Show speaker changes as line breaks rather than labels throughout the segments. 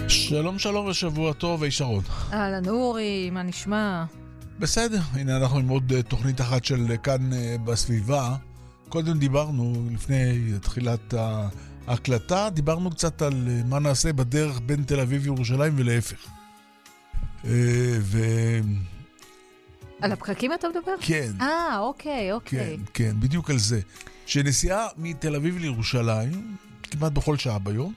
שלום שלום ושבוע טוב, שרון.
אהלן אורי, מה נשמע?
בסדר, הנה אנחנו עם עוד תוכנית אחת של כאן בסביבה. קודם דיברנו, לפני תחילת ההקלטה, דיברנו קצת על מה נעשה בדרך בין תל אביב וירושלים ולהפך.
על הפקקים אתה מדבר?
כן.
אוקיי.
כן, בדיוק על זה. שנסיעה מתל אביב לירושלים, כמעט בכל שעה ביום,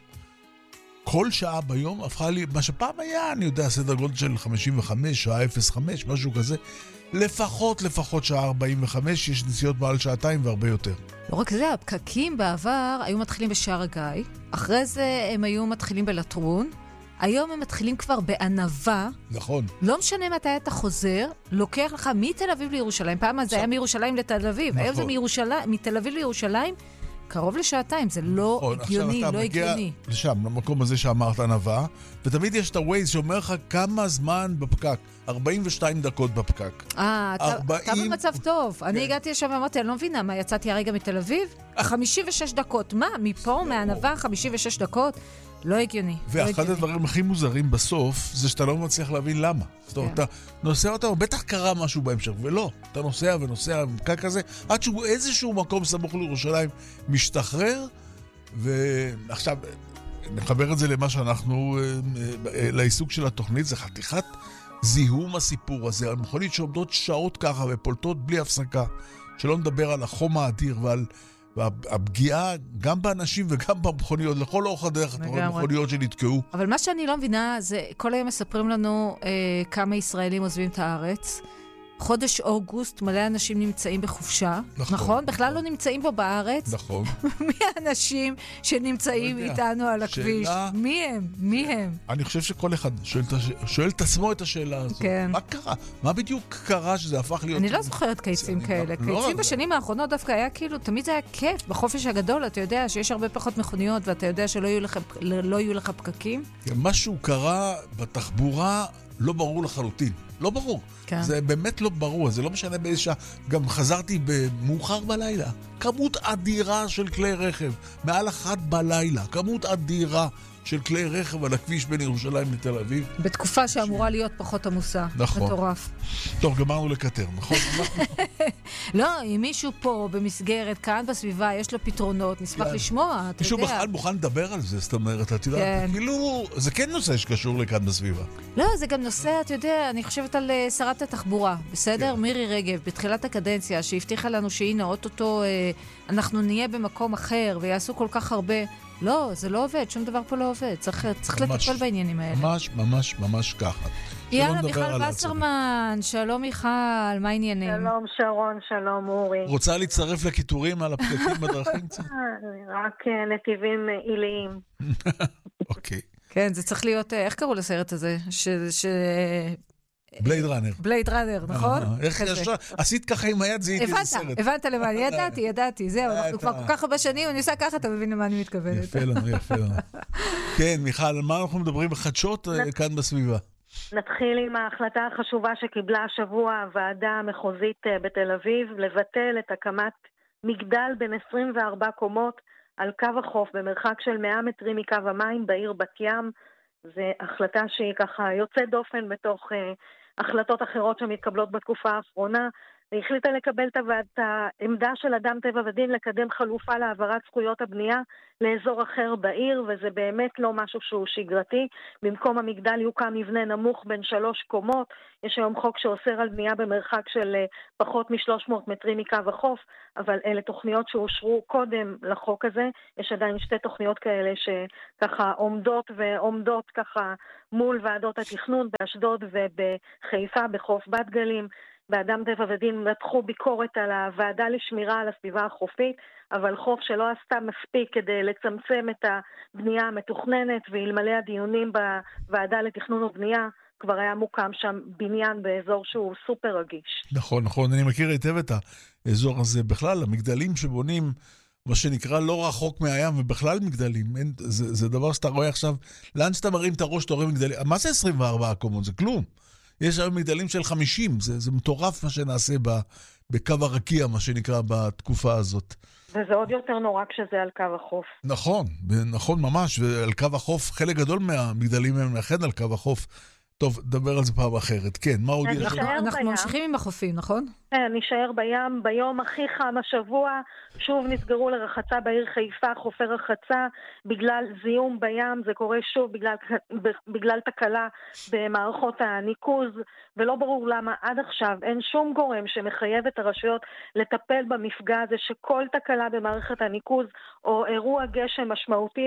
כל שעה ביום הפכה לי, מה שפעם היה, אני יודע, סדר גודל של 55, שעה 05, משהו כזה, לפחות שעה 45, יש נסיעות מעל שעתיים והרבה יותר.
לא רק זה, הפקקים בעבר היו מתחילים בשער הגיא, אחרי זה הם היו מתחילים בלטרון, היום הם מתחילים כבר בענבה.
נכון.
לא משנה מתי אתה חוזר, לוקח לך מתל אביב לירושלים, פעם זה היה מירושלים לתל אביב, היום זה מתל אביב לירושלים, קרוב לשעתיים, זה לא הגיוני, לא הגיוני.
לשם, למקום הזה שאמרת ענבה, ותמיד יש את הווייז שאומר לך כמה זמן בפקק, 42 דקות בפקק.
אתה במצב טוב. אני הגעתי לשם ואמרתי, אני לא מבינה, מה, יצאתי הרגע מתל אביב? 56 דקות, מה? מפה, מענבה, 56 דקות? לא הגיוני.
ואחד הדברים הכי מוזרים בסוף, זה שאתה לא מצליח להבין למה. זאת אומרת, אתה נוסע אותם, בטח קרה משהו בהמשך, ולא. אתה נוסע ונוסע בפקק הזה, עד שהוא איזשהו מקום סמוך לירושלים משתחרר, ועכשיו, נחבר את זה למה שאנחנו, לעיסוק של התוכנית, זה חתיכת זיהום הסיפור הזה, על מכונית שעומדות שעות ככה ופולטות בלי הפסקה, שלא נדבר על החום האדיר ועל הפגיעה גם באנשים וגם במכוניות, לכל אורך הדרך אתה רואה מכוניות שנתקעו.
אבל מה שאני לא מבינה זה, כל היום מספרים לנו כמה ישראלים עוזבים את הארץ. חודש אוגוסט מלא אנשים נמצאים בחופשה, נכון? בכלל לא נמצאים פה בארץ.
נכון.
מי האנשים שנמצאים איתנו על הכביש? מי הם?
אני חושב שכל אחד שואל את עצמו את השאלה הזאת.
כן.
מה קרה? מה בדיוק קרה שזה הפך להיות...
אני לא זוכרת קייצים כאלה. קייצים בשנים האחרונות דווקא היה כאילו, תמיד זה היה כיף. בחופש הגדול אתה יודע שיש הרבה פחות מכוניות, ואתה יודע שלא יהיו לך פקקים.
משהו קרה בתחבורה לא ברור לחלוטין. לא ברור. כן. זה באמת לא ברור. זה לא משנה באיזה שעה. גם חזרתי במאוחר בלילה. כמות אדירה של כלי רכב. מעל 1 בלילה. כמות אדירה של כלי רכב על הכביש בין ירושלים לתל אביב.
בתקופה שאמורה להיות פחות עמוסה.
נכון.
מטורף.
טוב, גמרנו לקטר, נכון?
לא, אם מישהו פה במסגרת, כאן בסביבה, יש לו פתרונות, נשמח לשמוע, אתה
מישהו
יודע.
בכלל מוכן לדבר על זה, זאת אומרת, אתה יודע, כאילו, זה כן נושא שקשור לכאן בסביבה.
לא, זה גם נושא, אתה יודע, אני חושבת על שרת התחבורה, בסדר? מירי רגב, בתחילת הקדנציה, שהבטיחה לנו שהנה, אוטוטו, אנחנו נהיה במקום אחר, ויעשו כל כך הרבה. לא, זה לא עובד, שום דבר פה לא עובד. צריך לטפל בעניינים האלה.
ממש ככה.
יאללה, מיכל וסרמן, שלום מיכל, מה העניינים?
שלום שרון, שלום אורי.
רוצה להצטרף לכיתורים על הפקקים בדרכים קצת?
רק נתיבים עיליים.
אוקיי.
כן, זה צריך להיות, איך קראו לסרט הזה?
בלייד ראנר.
בלייד ראנר, נכון?
איך ישר? עשית ככה עם היד, זה איתי סרט.
הבנת למה, ידעתי, זהו, אנחנו כבר כל כך הרבה שנים, אני עושה ככה, אתה מבין למה אני מתכוונת.
יפה לנו. כן, מיכל, על מה אנחנו מדברים בחדשות כאן בסביבה?
נתחיל עם ההחלטה החשובה שקיבלה השבוע הוועדה המחוזית בתל אביב, לבטל את הקמת מגדל בין 24 קומות על קו החוף במרחק של 100 מטרים מקו המים בעיר בת ים. זו החלטה שהיא ככה יוצאת דופן בתוך החלטות אחרות שמתקבלות בתקופה האחרונה. היא החליטה לקבל את העמדה של אדם טבע ודין לקדם חלופה להעברת זכויות הבנייה לאזור אחר בעיר, וזה באמת לא משהו שהוא שגרתי. במקום המגדל יוקם מבנה נמוך בין 3 קומות. יש היום חוק שאוסר על בנייה במרחק של פחות מ-300 מטרים מקו החוף, אבל אלה תוכניות שאושרו קודם לחוק הזה. יש עדיין 2 תוכניות כאלה שככה עומדות ככה מול ועדות התכנון באשדוד ובחיפה בחוף בת גלים. באדם טבע ודין מתחו ביקורת על הוועדה לשמירה על הסביבה החופית, אבל חוף שלא עשתה מספיק כדי לצמצם את הבנייה המתוכננת, ואלמלא הדיונים בוועדה לתכנון ובנייה, כבר היה מוקם שם בניין באזור שהוא סופר רגיש.
נכון, אני מכיר היטב את האזור הזה. בכלל, המגדלים שבונים, מה שנקרא לא רחוק מהים, ובכלל מגדלים, זה דבר שאתה רואה עכשיו, לאן שאתה מרים את הראש, אתה רואה מגדלים, מה זה 24 קומות? זה כלום. יש היום מגדלים של 50, זה מטורף מה שנעשה בקו הרקיע, מה שנקרא בתקופה הזאת.
וזה עוד יותר נורא כשזה על קו החוף.
נכון, נכון ממש, ועל קו החוף, חלק גדול מהמגדלים הם לכן על קו החוף. טוב, דבר על זה פעם אחרת. כן, מה עוד יש?
אנחנו ממשיכים עם החופים, נכון?
כן, נשאר בים, ביום הכי חם השבוע, שוב נסגרו לרחצה בעיר חיפה, חופי רחצה, בגלל זיהום בים, זה קורה שוב בגלל תקלה במערכות הניקוז, ולא ברור למה עד עכשיו אין שום גורם שמחייב את הרשויות לטפל במפגע הזה, שכל תקלה במערכת הניקוז, או אירוע גשם משמעותי,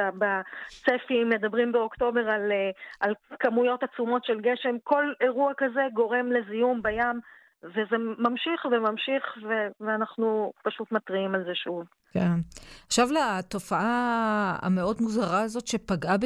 ובצפי מדברים באוקטובר על כמויות עצומות של גשם, כל אירוע כזה גורם לזיהום בים, וזה ממשיך וממשיך, ואנחנו פשוט מטריעים על זה שוב.
כן. עכשיו לתופעה המאוד מוזרה הזאת שפגעה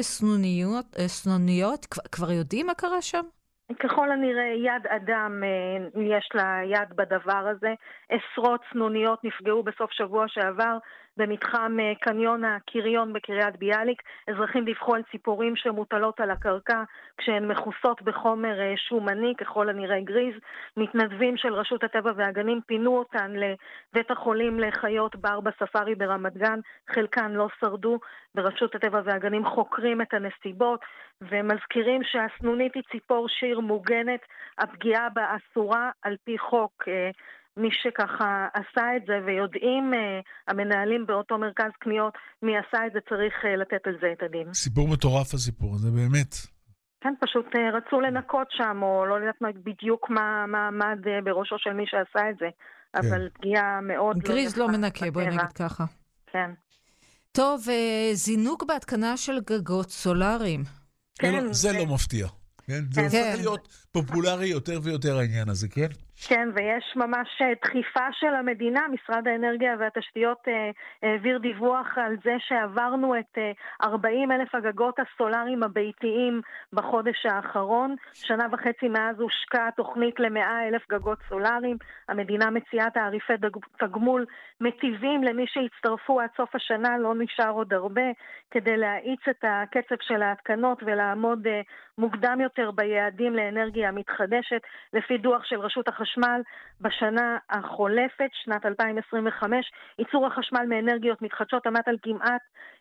בסנוניות, כבר יודעים מה קרה שם?
ככל הנראה יד אדם יש לה יד בדבר הזה. עשרות סנוניות נפגעו בסוף שבוע שעבר במתחם קניון הקריון בקריית ביאליק. אזרחים דיווחו על ציפורים שמוטלות על הקרקע כשהן מכוסות בחומר שומני, ככל הנראה גריז. מתנדבים של רשות הטבע והגנים פינו אותן לבית החולים לחיות בר בספארי ברמת גן. חלקן לא שרדו. ברשות הטבע והגנים חוקרים את הנסיבות ומזכירים שהסנונית היא ציפור שיר מוגנת, הפגיעה בה אסורה על פי חוק. מי שככה עשה את זה, ויודעים המנהלים באותו מרכז קניות מי עשה את זה, צריך לתת על זה את הדין.
סיפור מטורף הסיפור, זה באמת.
כן, פשוט רצו לנקות שם, או לא יודעת בדיוק מה עמד בראשו של מי שעשה את זה, אבל פגיעה מאוד לא...
גריז לא מנקה, בואי נגיד ככה.
כן.
טוב, זינוק בהתקנה של גגות סולאריים.
כן, זה לא מפתיע. זה הופך להיות פופולרי יותר ויותר העניין הזה, כן?
כן, ויש ממש דחיפה של המדינה. משרד האנרגיה והתשתיות העביר דיווח על זה שעברנו את 40,000 הגגות הסולאריים הביתיים בחודש האחרון. שנה וחצי מאז הושקעה תוכנית ל100,000 גגות סולאריים. המדינה מציעה תעריפי תגמול מטיבים למי שהצטרפו עד סוף השנה, לא נשאר עוד הרבה, כדי להאיץ את הקצב של ההתקנות ולעמוד מוקדם יותר ביעדים לאנרגיה מתחדשת. לפי דוח של רשות החשמל, בשנה החולפת, שנת 2025, ייצור החשמל מאנרגיות מתחדשות עמד על כמעט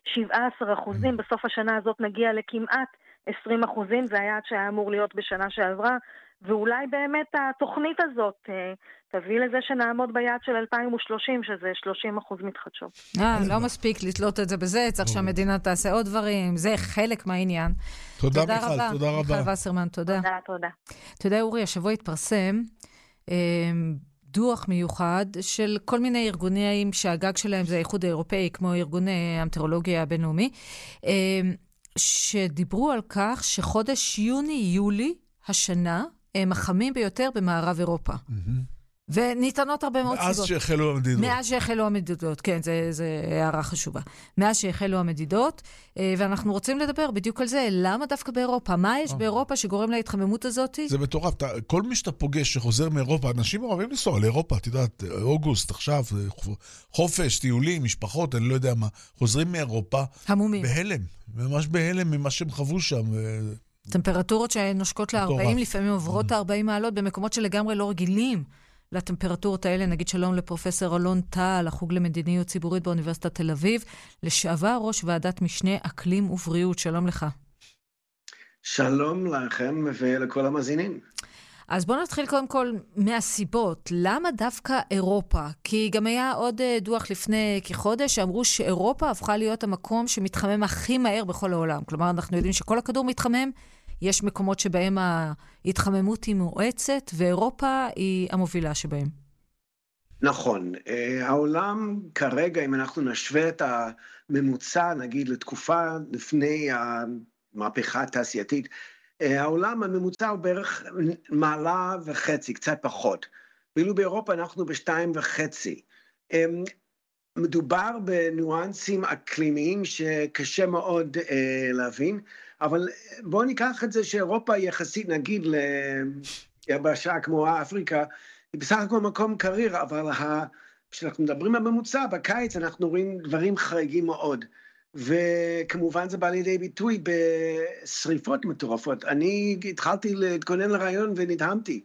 17%. בסוף השנה הזאת נגיע לכמעט 20%, זה היעד שהיה אמור להיות בשנה שעברה, ואולי באמת התוכנית הזאת תביא לזה שנעמוד ביעד של 2030, שזה 30% מתחדשות.
לא מספיק לתלות את זה בזה, צריך שהמדינה תעשה עוד דברים, זה חלק מהעניין.
תודה מיכל, תודה רבה.
מיכל וסרמן, תודה.
תודה.
תודה אורי, השבוע התפרסם דוח מיוחד של כל מיני ארגונים שהגג שלהם זה האיחוד האירופאי, כמו ארגון המטאורולוגיה הבינלאומי, שדיברו על כך שחודש יוני-יולי השנה הם החמים ביותר במערב אירופה. וניתנות הרבה מאוד סיבות.
מאז שהחלו המדידות.
מאז שהחלו המדידות, כן, זה הערה חשובה. מאז שהחלו המדידות, ואנחנו רוצים לדבר בדיוק על זה, למה דווקא באירופה? מה יש באירופה שגורם להתחממות הזאת?
זה מטורף. כל מי שאתה פוגש שחוזר מאירופה, אנשים אוהבים לנסוע לאירופה, את יודעת, אוגוסט עכשיו, חופש, טיולים, משפחות, אני לא יודע מה, חוזרים מאירופה.
המומים.
בהלם, ממש בהלם ממה שהם חוו שם.
טמפרטורות שנושקות ל-40, לפעמים עוברות 40 מעלות, במקומות שלגמרי לא רגילים לטמפרטורות האלה. נגיד שלום לפרופסור אלון טל, החוג למדיניות ציבורית באוניברסיטת תל אביב, לשעבר ראש ועדת משנה אקלים ובריאות. שלום לך.
שלום לכם ולכל המאזינים.
אז בואו נתחיל קודם כל מהסיבות. למה דווקא אירופה? כי גם היה עוד דוח לפני כחודש, שאמרו שאירופה הפכה להיות המקום שמתחמם הכי מהר בכל העולם. כלומר, אנחנו יודעים שכל הכדור מתחמם, יש מקומות שבהם ההתחממות היא מואצת, ואירופה היא המובילה שבהם.
נכון. העולם כרגע, אם אנחנו נשווה את הממוצע, נגיד, לתקופה לפני המהפכה התעשייתית, העולם הממוצע הוא בערך 1.5 מעלות, קצת פחות. ואילו באירופה אנחנו ב2.5. מדובר בניואנסים אקלימיים שקשה מאוד להבין, אבל בואו ניקח את זה שאירופה יחסית, נגיד, ליבשה כמו אפריקה, היא בסך הכל מקום קריר, אבל כשאנחנו מדברים על ממוצע, בקיץ אנחנו רואים דברים חריגים מאוד. וכמובן זה בא לידי ביטוי בשריפות מטורפות. אני התחלתי להתכונן לרעיון ונדהמתי.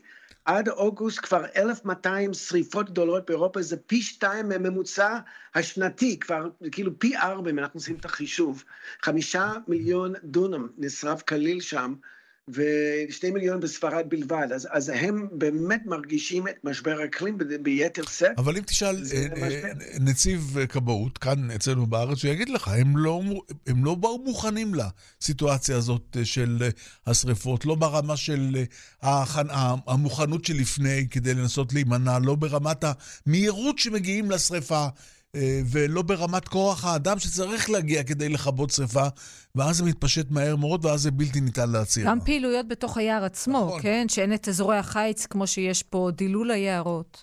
עד אוגוסט כבר 1,200 שריפות גדולות באירופה, זה פי 2 מממוצע השנתי, כבר כאילו פי 4, אם אנחנו עושים את החישוב. 5 מיליון דונם נשרף כליל שם, ו2 מיליון בספרד בלבד, אז הם באמת מרגישים את משבר האקלים ביתר שאת.
אבל אם תשאל נציב כבאות, כאן אצלנו בארץ, הוא יגיד לך, הם לא באו מוכנים לסיטואציה הזאת של השריפות, לא ברמה של המוכנות שלפני כדי לנסות להימנע, לא ברמת המהירות שמגיעים לשריפה, ולא ברמת כוח האדם שצריך להגיע כדי לכבות שריפה, ואז זה מתפשט מהר מאוד, ואז זה בלתי ניתן להציע.
גם פעילויות בתוך היער עצמו, נכון. כן? שאין את אזורי החיץ כמו שיש פה, דילול היערות.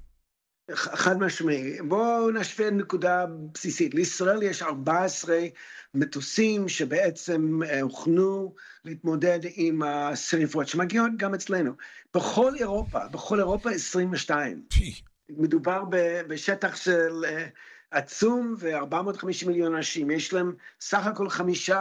חד משמעי. בואו נשווה נקודה בסיסית. לישראל יש 14 מטוסים שבעצם הוכנו להתמודד עם השריפות, שמגיעות גם אצלנו. בכל אירופה 22. מדובר בשטח של עצום ו450 מיליון אנשים, יש להם סך הכל 5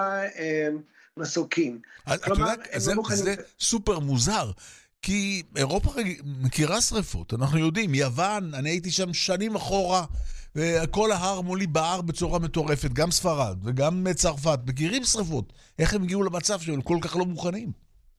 מסוקים.
אתה יודע, זה סופר מוזר, כי אירופה מכירה שריפות, אנחנו יודעים, יוון, אני הייתי שם שנים אחורה, וכל ההר מולי בער בצורה מטורפת, גם ספרד וגם צרפת, מכירים שריפות, איך הם הגיעו למצב שהם כל כך לא מוכנים?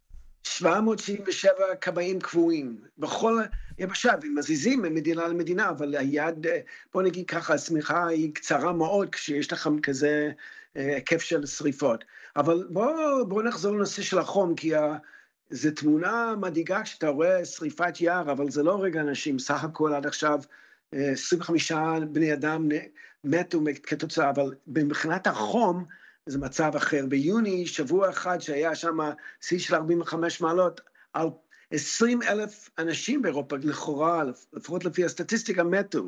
777 כבאים קבועים, בכל יבשה, הם מזיזים ממדינה למדינה, אבל היד, בוא נגיד ככה, השמיכה היא קצרה מאוד, כשיש לכם כזה היקף של שריפות. אבל בואו נחזור לנושא של החום, כי זו תמונה מדאיגה כשאתה רואה שריפת יער, אבל זה לא רגע אנשים, סך הכל עד עכשיו 25 בני אדם מתו כתוצאה, אבל מבחינת החום, זה מצב אחר. ביוני, שבוע אחד שהיה שם שיא של 45 מעלות, על 20,000 אנשים באירופה, לכאורה, לפחות לפי הסטטיסטיקה, מתו.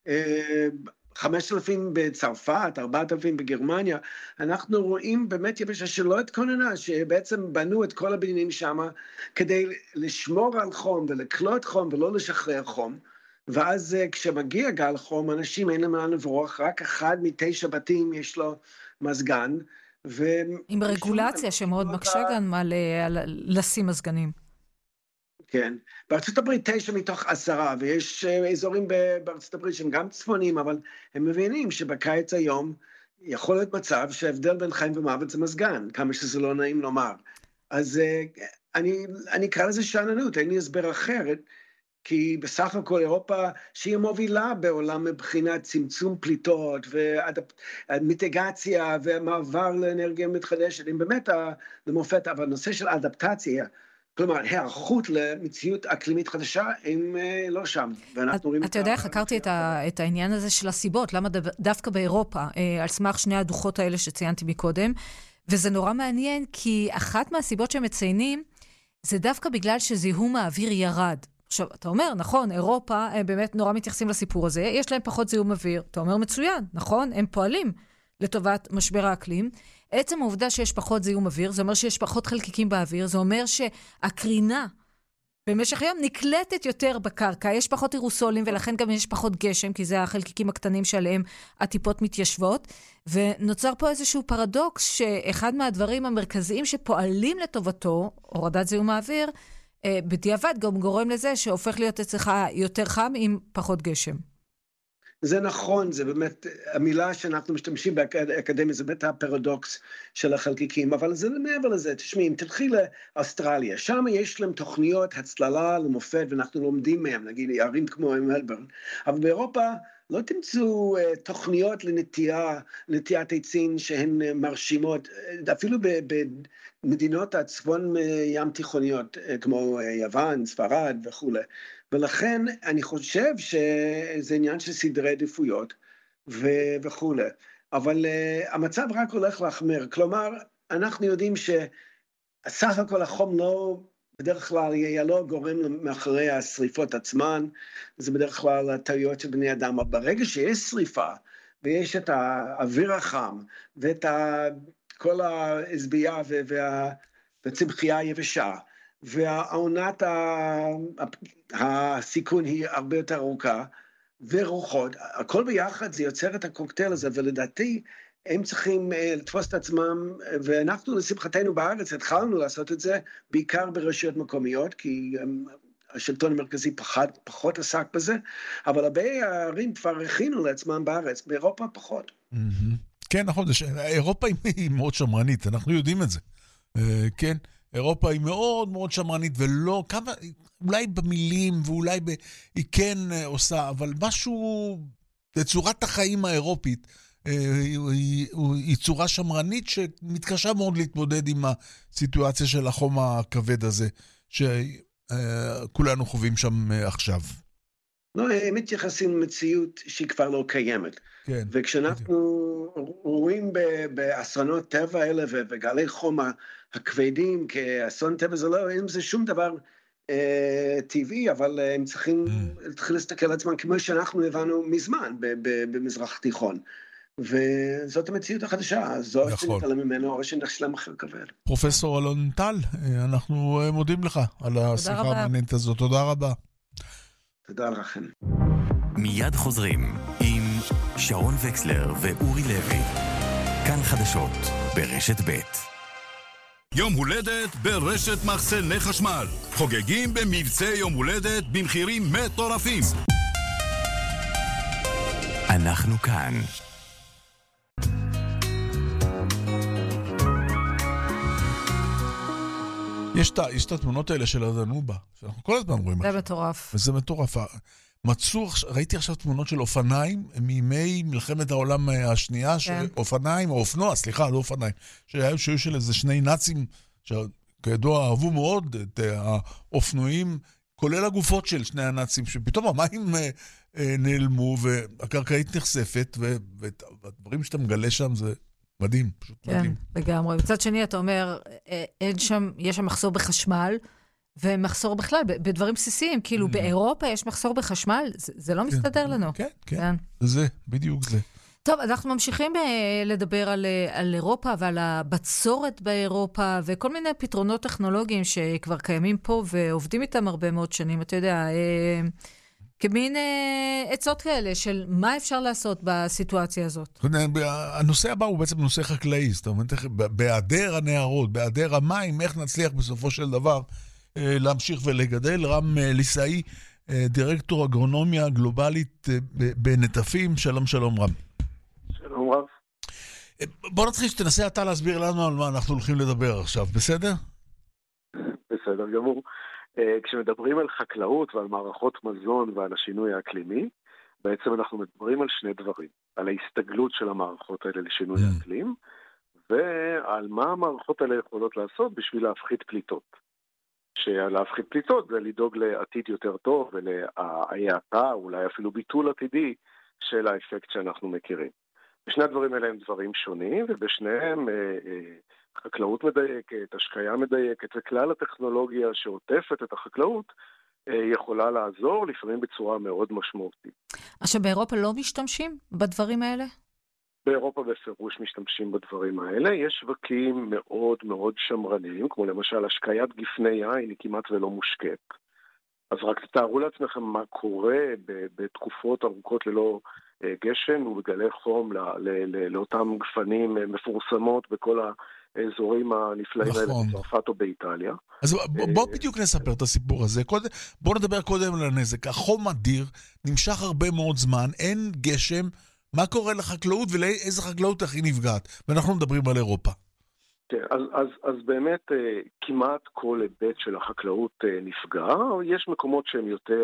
5,000 בצרפת, 4,000 בגרמניה. אנחנו רואים באמת יבשה שלא התכוננה, שבעצם בנו את כל הבניינים שם, כדי לשמור על חום ולקלוט חום ולא לשחרר חום. ואז כשמגיע גל חום, אנשים אין להם לאן לברוח, רק 1 מ9 בתים יש לו מזגן.
עם רגולציה שמאוד מקשה גם על לשים מזגנים.
כן, בארצות הברית 9 מתוך 10, ויש אזורים בארצות הברית שהם גם צפונים, אבל הם מבינים שבקיץ היום יכול להיות מצב שההבדל בין חיים ומוות זה מזגן, כמה שזה לא נעים לומר. אז אני אקרא לזה שאננות, אין לי הסבר אחרת, כי בסך הכל אירופה שהיא מובילה בעולם מבחינת צמצום פליטות ומיטיגציה ומעבר לאנרגיה מתחדשת, הם באמת למופת, אבל נושא של אדפטציה, כלומר, היערכות למציאות אקלימית חדשה, הם לא שם.
אתה יודע, חקרתי את העניין הזה של הסיבות, למה דווקא באירופה, על סמך שני הדוחות האלה שציינתי מקודם, וזה נורא מעניין, כי אחת מהסיבות שהם מציינים, זה דווקא בגלל שזיהום האוויר ירד. עכשיו, אתה אומר, נכון, אירופה, הם באמת נורא מתייחסים לסיפור הזה, יש להם פחות זיהום אוויר. אתה אומר, מצוין, נכון? הם פועלים לטובת משבר האקלים. עצם העובדה שיש פחות זיהום אוויר, זה אומר שיש פחות חלקיקים באוויר, זה אומר שהקרינה במשך היום נקלטת יותר בקרקע, יש פחות אירוסולים ולכן גם יש פחות גשם, כי זה החלקיקים הקטנים שעליהם הטיפות מתיישבות, ונוצר פה איזשהו פרדוקס שאחד מהדברים המרכזיים שפועלים לטובתו, הורדת זיהום האוויר, בדיעבד גם גורם לזה שהופך להיות אצלך יותר חם עם פחות גשם.
זה נכון, זה באמת, המילה שאנחנו משתמשים באקדמיה, זה באמת הפרדוקס של החלקיקים, אבל זה מעבר לזה, תשמעי, אם תלכי לאוסטרליה, שם יש להם תוכניות הצללה למופת, ואנחנו לומדים מהם, נגיד, ערים כמו מלבורן, אבל באירופה לא תמצאו תוכניות לנטיית עצים שהן מרשימות, אפילו במדינות הצפון ים תיכוניות, כמו יוון, ספרד וכו'. ולכן אני חושב שזה עניין של סדרי עדיפויות וכו'. אבל המצב רק הולך להחמיר. כלומר, אנחנו יודעים שסך הכל החום לא, בדרך כלל יהיה לא גורם מאחורי השריפות עצמן, זה בדרך כלל הטעויות של בני אדם. אבל ברגע שיש שריפה, ויש את האוויר החם, ואת כל ההזבייה והצמחייה היבשה, והעונת הסיכון היא הרבה יותר ארוכה, ורוחות, הכל ביחד זה יוצר את הקוקטייל הזה, ולדעתי הם צריכים לתפוס את עצמם, ואנחנו לשמחתנו בארץ התחלנו לעשות את זה, בעיקר ברשויות מקומיות, כי השלטון המרכזי פחות עסק בזה, אבל הרבה הערים כבר הכינו לעצמם בארץ, באירופה פחות.
כן, נכון, אירופה היא מאוד שמרנית, אנחנו יודעים את זה. כן, אירופה היא מאוד מאוד שמרנית, ולא, כמה, אולי במילים, ואולי היא כן עושה, אבל משהו, צורת החיים האירופית, היא צורה שמרנית שמתקשה מאוד להתמודד עם הסיטואציה של החום הכבד הזה, שכולנו חווים שם עכשיו.
לא, הם מתייחסים למציאות שהיא כבר לא קיימת.
כן.
וכשאנחנו רואים באסונות טבע האלה וגלי חום הכבדים כאסון טבע, זה לא, אין זה שום דבר טבעי, אבל הם צריכים להתחיל להסתכל על עצמם כמו שאנחנו הבנו מזמן במזרח התיכון. וזאת המציאות החדשה, זו שנתעלם ממנו, או שנשלם אחר כבד.
פרופסור אלון טל, אנחנו מודים לך על השיחה המעניינת הזאת. תודה רבה.
תודה לכם.
מיד חוזרים עם שרון וקסלר ואורי לוי. כאן חדשות ברשת ב'.
יום הולדת ברשת מחסני חשמל. חוגגים במבצע יום הולדת במחירים מטורפים.
אנחנו כאן.
יש את התמונות האלה של הדנובה, שאנחנו כל הזמן רואים.
זה מטורף.
וזה מטורף. ראיתי עכשיו תמונות של אופניים, מימי מלחמת העולם השנייה, אופניים, או אופנוע, סליחה, לא אופניים, שהיו של איזה שני נאצים, שכידוע אהבו מאוד את האופנועים, כולל הגופות של שני הנאצים, שפתאום המים נעלמו, והקרקעית נחשפת, והדברים שאתה מגלה שם זה מדהים, פשוט מדהים.
כן, לגמרי. מצד שני, אתה אומר, יש שם מחסור בחשמל, ומחסור בכלל, בדברים בסיסיים, כאילו באירופה יש מחסור בחשמל, זה לא מסתדר לנו.
כן, כן, זה, בדיוק זה.
טוב, אנחנו ממשיכים לדבר על אירופה ועל הבצורת באירופה, וכל מיני פתרונות טכנולוגיים שכבר קיימים פה, ועובדים איתם הרבה מאוד שנים, אתה יודע, כמין עצות כאלה של מה אפשר לעשות בסיטואציה הזאת.
הנושא הבא הוא בעצם נושא חקלאי, זאת אומרת, בהיעדר הנהרות, בהיעדר המים, איך נצליח בסופו של דבר להמשיך ולגדל. רם ליסאי, דירקטור אגרונומיה גלובלית בנטפים. שלום, שלום רם.
שלום רב.
בוא נתחיל שתנסה אתה להסביר לנו על מה אנחנו הולכים לדבר עכשיו, בסדר?
בסדר גמור. כשמדברים על חקלאות ועל מערכות מזון ועל השינוי האקלימי, בעצם אנחנו מדברים על שני דברים. על ההסתגלות של המערכות האלה לשינוי האקלים, ועל מה המערכות האלה יכולות לעשות בשביל להפחית פליטות. שלהפחית פליטות זה לדאוג לעתיד יותר טוב ולהאטה, אולי אפילו ביטול עתידי של האפקט שאנחנו מכירים. בשני הדברים האלה הם דברים שונים, ובשניהם חקלאות מדייקת, השקיה מדייקת, וכלל הטכנולוגיה שעוטפת את החקלאות יכולה לעזור, לפעמים בצורה מאוד משמעותית.
עכשיו, באירופה לא משתמשים בדברים האלה?
באירופה בפירוש משתמשים בדברים האלה. יש שווקים מאוד מאוד שמרניים, כמו למשל השקיית גפני יין היא כמעט ולא מושקעת. אז רק תתארו לעצמכם מה קורה בתקופות ארוכות ללא גשם ובגלי חום לאותם גפנים מפורסמות בכל האזורים הנפלאים האלה בצרפת או באיטליה.
אז בוא בדיוק נספר את הסיפור הזה. בוא נדבר קודם על הנזק. החום אדיר, נמשך הרבה מאוד זמן, אין גשם. מה קורה לחקלאות ולאיזה חקלאות הכי נפגעת? ואנחנו מדברים על אירופה.
כן, אז באמת כמעט כל היבט של החקלאות נפגע. יש מקומות שהם יותר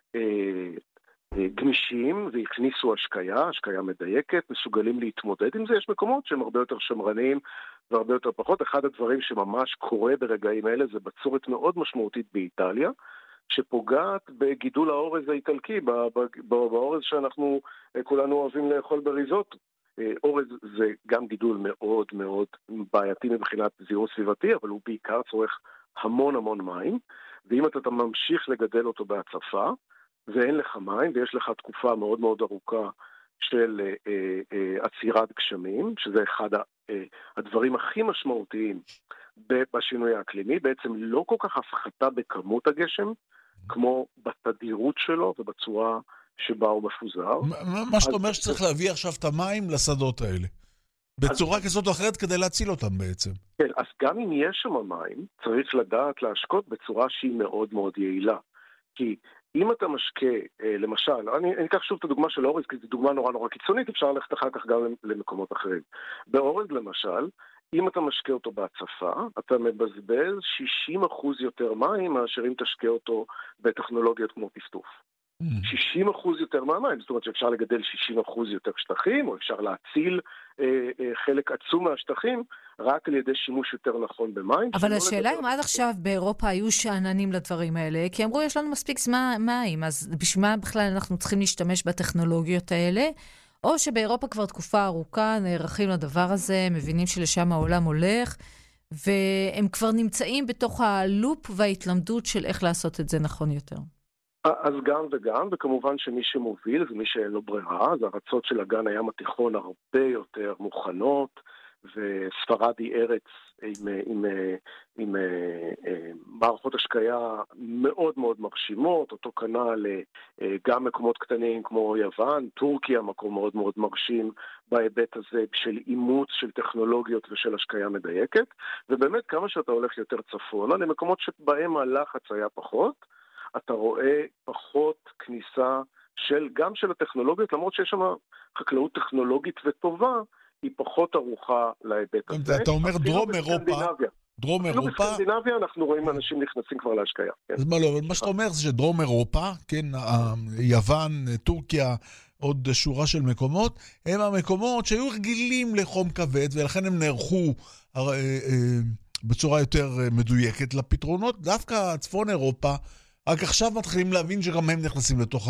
גמישים והכניסו השקיה מדייקת, מסוגלים להתמודד עם זה. יש מקומות שהם הרבה יותר שמרניים והרבה יותר פחות. אחד הדברים שממש קורה ברגעים האלה זה בצורת מאוד משמעותית באיטליה, שפוגעת בגידול האורז האיטלקי, באורז שאנחנו כולנו אוהבים לאכול בריזוטו. אורז זה גם גידול מאוד מאוד בעייתי מבחינת זיהום סביבתי, אבל הוא בעיקר צורך המון המון מים, ואם אתה ממשיך לגדל אותו בהצפה, ואין לך מים, ויש לך תקופה מאוד מאוד ארוכה של עצירת גשמים, שזה אחד הדברים הכי משמעותיים בשינוי האקלימי, בעצם לא כל כך הפחתה בכמות הגשם, כמו בתדירות שלו ובצורה שבה הוא מפוזר.
מה שאתה אומר שצריך להביא עכשיו את המים לשדות האלה. בצורה כזאת או אחרת כדי להציל אותם בעצם.
כן, אז גם אם יש שם מים, צריך לדעת להשקות בצורה שהיא מאוד מאוד יעילה. כי אם אתה משקה, למשל, אני אקח שוב את הדוגמה של אורז, כי זו דוגמה נורא נורא קיצונית, אפשר ללכת אחר כך גם למקומות אחרים. באורז למשל, אם אתה משקה אותו בהצפה, אתה מבזבז 60% יותר מים מאשר אם תשקה אותו בטכנולוגיות כמו טפטוף. 60% יותר מהמים, זאת אומרת שאפשר לגדל 60% יותר שטחים, או אפשר להציל חלק עצום מהשטחים, רק על ידי שימוש יותר נכון במים.
אבל השאלה אם עד עכשיו באירופה היו שעננים לדברים האלה, כי אמרו יש לנו מספיק מים, אז בשביל מה בכלל אנחנו צריכים להשתמש בטכנולוגיות האלה, או שבאירופה כבר תקופה ארוכה נערכים לדבר הזה, מבינים שלשם העולם הולך, והם כבר נמצאים בתוך הלופ וההתלמדות של איך לעשות את זה נכון יותר.
אז גם וגם, וכמובן שמי שמוביל זה מי שאין לו ברירה, אז הארצות של אגן הים התיכון הרבה יותר מוכנות, וספרדי ארץ עם מערכות השקיה מאוד מאוד מרשימות, אותו כנ"ל גם מקומות קטנים כמו יוון, טורקיה מקום מאוד מאוד מרשים בהיבט הזה של אימוץ של טכנולוגיות ושל השקיה מדייקת, ובאמת כמה שאתה הולך יותר צפונה, למקומות שבהם הלחץ היה פחות, אתה רואה פחות כניסה גם של הטכנולוגיות, למרות שיש שם חקלאות טכנולוגית וטובה, היא פחות ארוחה להיבט הזה.
אתה אומר דרום אירופה. דרום אירופה.
בסקנדינביה אנחנו רואים אנשים נכנסים כבר להשקיה.
אז מה שאתה אומר זה שדרום אירופה, כן, יוון, טורקיה, עוד שורה של מקומות, הם המקומות שהיו רגילים לחום כבד, ולכן הם נערכו בצורה יותר מדויקת לפתרונות. דווקא צפון אירופה, רק עכשיו מתחילים להבין שגם הם נכנסים לתוך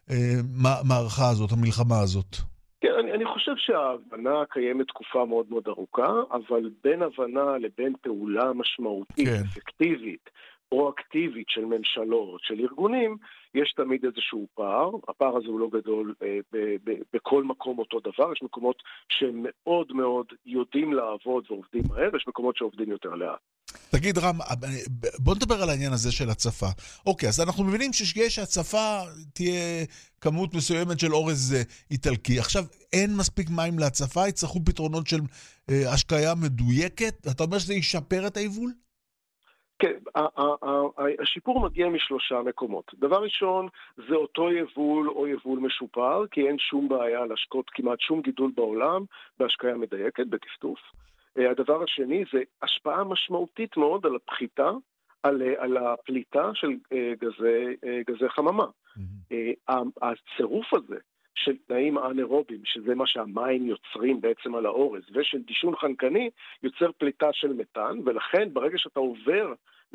המערכה הזאת, המלחמה הזאת.
כן, אני חושב שההבנה קיימת תקופה מאוד מאוד ארוכה, אבל בין הבנה לבין פעולה משמעותית, כן. אפקטיבית, פרואקטיבית של ממשלות, של ארגונים, יש תמיד איזשהו פער. הפער הזה הוא לא גדול בכל מקום אותו דבר. יש מקומות שמאוד מאוד יודעים לעבוד ועובדים מהר, יש מקומות שעובדים יותר לאט.
תגיד רם, בוא נדבר על העניין הזה של הצפה. אוקיי, אז אנחנו מבינים שיש הצפה, תהיה כמות מסוימת של אורז איטלקי. עכשיו, אין מספיק מים להצפה, יצטרכו פתרונות של השקיה מדויקת. אתה אומר שזה ישפר את היבול?
כן, השיפור מגיע משלושה מקומות. דבר ראשון, זה אותו יבול או יבול משופר, כי אין שום בעיה להשקות כמעט שום גידול בעולם בהשקיה מדויקת, בטפטוף. הדבר השני זה השפעה משמעותית מאוד על הפחיתה, על הפליטה של גזי חממה. הצירוף הזה של תנאים אנאירובים, שזה מה שהמים יוצרים בעצם על האורז, ושל דישון חנקני, יוצר פליטה של מתאן, ולכן ברגע שאתה עובר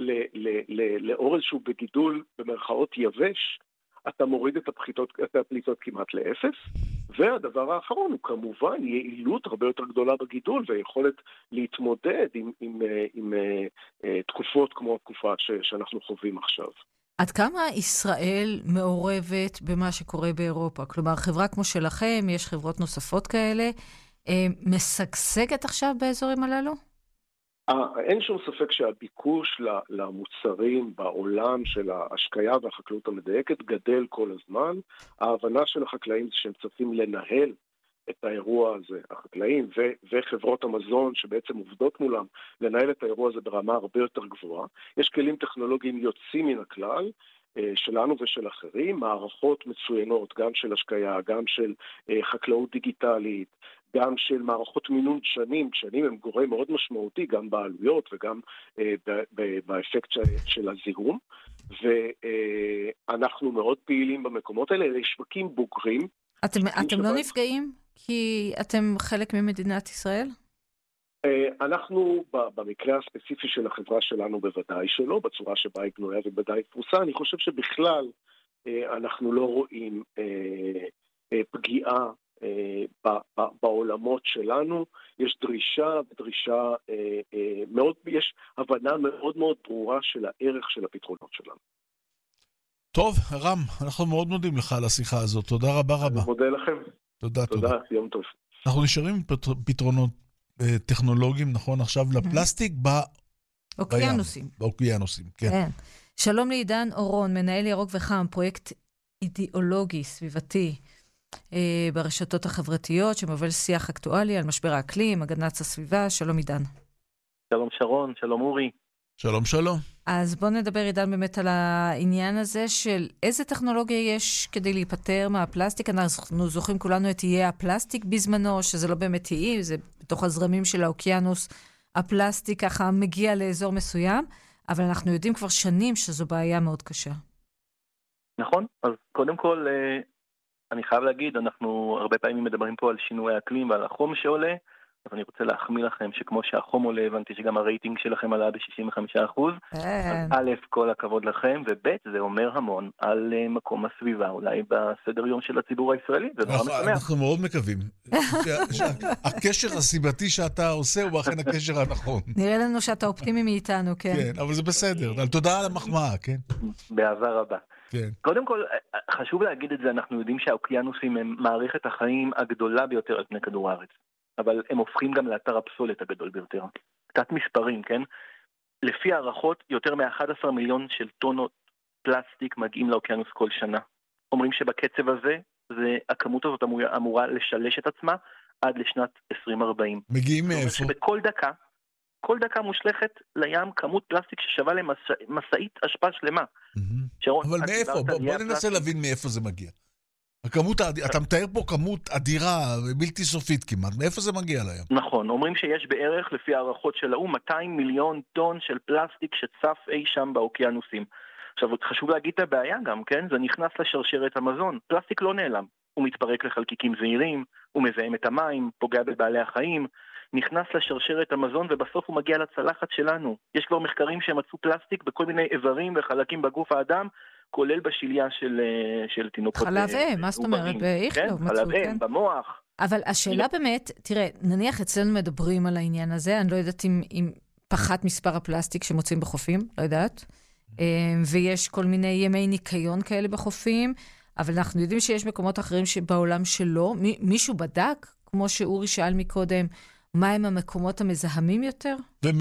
לאורז שהוא בגידול במרכאות יבש, אתה מוריד את הפליטות כמעט לאפס, והדבר האחרון הוא כמובן יעילות הרבה יותר גדולה בגידול, ויכולת להתמודד עם תקופות כמו התקופה שאנחנו חווים עכשיו.
עד כמה ישראל מעורבת במה שקורה באירופה? כלומר, חברה כמו שלכם, יש חברות נוספות כאלה, משגשגת עכשיו באזורים הללו?
אין שום ספק שהביקוש למוצרים בעולם של ההשקיה והחקלאות המדייקת גדל כל הזמן. ההבנה של החקלאים זה שהם צריכים לנהל את האירוע הזה, החקלאים וחברות המזון שבעצם עובדות מולם, לנהל את האירוע הזה ברמה הרבה יותר גבוהה. יש כלים טכנולוגיים יוצאים מן הכלל, שלנו ושל אחרים, מערכות מצוינות, גם של השקיה, גם של חקלאות דיגיטלית, גם של מערכות מינון דשנים. דשנים הם גורם מאוד משמעותי, גם בעלויות וגם באפקט של הזיהום, ואנחנו מאוד פעילים במקומות האלה, אלה שווקים בוגרים.
אתם לא נפגעים? כי אתם חלק ממדינת ישראל?
אנחנו, במקרה הספציפי של החברה שלנו בוודאי שלא, בצורה שבה היא בנויה ובוודאי פרוסה, אני חושב שבכלל אנחנו לא רואים פגיעה בעולמות שלנו. יש יש הבנה מאוד מאוד ברורה של הערך של הפתרונות שלנו.
טוב, רם, אנחנו מאוד מודים לך על השיחה הזאת. תודה רבה רבה.
אני מודה לכם.
תודה.
יום טוב.
אנחנו נשארים עם פתרונות טכנולוגיים, נכון, עכשיו לפלסטיק
באוקיינוסים.
באוקיינוסים, כן.
שלום לעידן אורון, מנהל ירוק וחם, פרויקט אידיאולוגי, סביבתי, ברשתות החברתיות, שמוביל שיח אקטואלי על משבר האקלים, הגנת הסביבה. שלום עידן.
שלום שרון, שלום אורי.
שלום, שלום.
אז בואו נדבר, עידן, באמת על העניין הזה של איזה טכנולוגיה יש כדי להיפטר מהפלסטיק. אנחנו זוכרים כולנו את איי הפלסטיק בזמנו, שזה לא באמת איי, זה בתוך הזרמים של האוקיינוס, הפלסטיק ככה מגיע לאזור מסוים, אבל אנחנו יודעים כבר שנים שזו בעיה מאוד קשה.
נכון, אז קודם כל, אני חייב להגיד, אנחנו הרבה פעמים מדברים פה על שינוי האקלים ועל החום שעולה, אז אני רוצה להחמיא לכם שכמו שהחום עולה, הבנתי שגם הרייטינג שלכם עלה ב-65%. אז א', כל הכבוד לכם, וב', זה אומר המון על מקום הסביבה, אולי בסדר יום של הציבור הישראלי, זה נורא משמח.
אנחנו מאוד מקווים. הקשר הסיבתי שאתה עושה הוא אכן הקשר הנכון.
נראה לנו שאתה אופטימי מאיתנו, כן.
כן, אבל זה בסדר. תודה על המחמאה, כן?
באהבה רבה.
כן.
קודם כל, חשוב להגיד את זה, אנחנו יודעים שהאוקיינוסים הם מערכת החיים הגדולה ביותר על פני כדור הארץ. אבל הם הופכים גם לאתר הפסולת הגדול ביותר. קצת מספרים, כן? לפי הערכות, יותר מ-11 מיליון של טונות פלסטיק מגיעים לאוקיינוס כל שנה. אומרים שבקצב הזה, הכמות הזאת אמורה לשלש את עצמה עד לשנת 2040.
מגיעים מאיפה?
שבכל דקה, כל דקה מושלכת לים כמות פלסטיק ששווה למסעית אשפה שלמה.
אבל מאיפה? בוא ננסה להבין מאיפה זה מגיע. אתה מתאר פה כמות אדירה, בלתי סופית כמעט. מאיפה זה מגיע להם?
נכון, אומרים שיש בערך, לפי הערכות של האו"ם, 200 מיליון טון של פלסטיק שצף אי שם באוקיינוסים. עכשיו, חשוב להגיד את הבעיה גם, כן? זה נכנס לשרשרת המזון. פלסטיק לא נעלם. הוא מתפרק לחלקיקים זעירים, הוא מזהם את המים, פוגע בבעלי החיים, נכנס לשרשרת המזון ובסוף הוא מגיע לצלחת שלנו. יש כבר מחקרים שמצאו פלסטיק בכל מיני איברים וחלקים בגוף האדם, כולל בשיליה של תינוקות.
חלב אם, מה זאת אומרת? באיכלוב מצאו,
חלב אם, במוח.
אבל השאלה באמת, תראה, נניח אצלנו מדברים על העניין הזה, אני לא יודעת אם פחת מספר הפלסטיק שמוצאים בחופים, לא יודעת, ויש כל מיני ימי ניקיון כאלה בחופים, אבל אנחנו יודעים שיש מקומות אחרים בעולם שלא. מישהו בדק, כמו שאורי שאל מקודם, מה הם המקומות המזהמים יותר?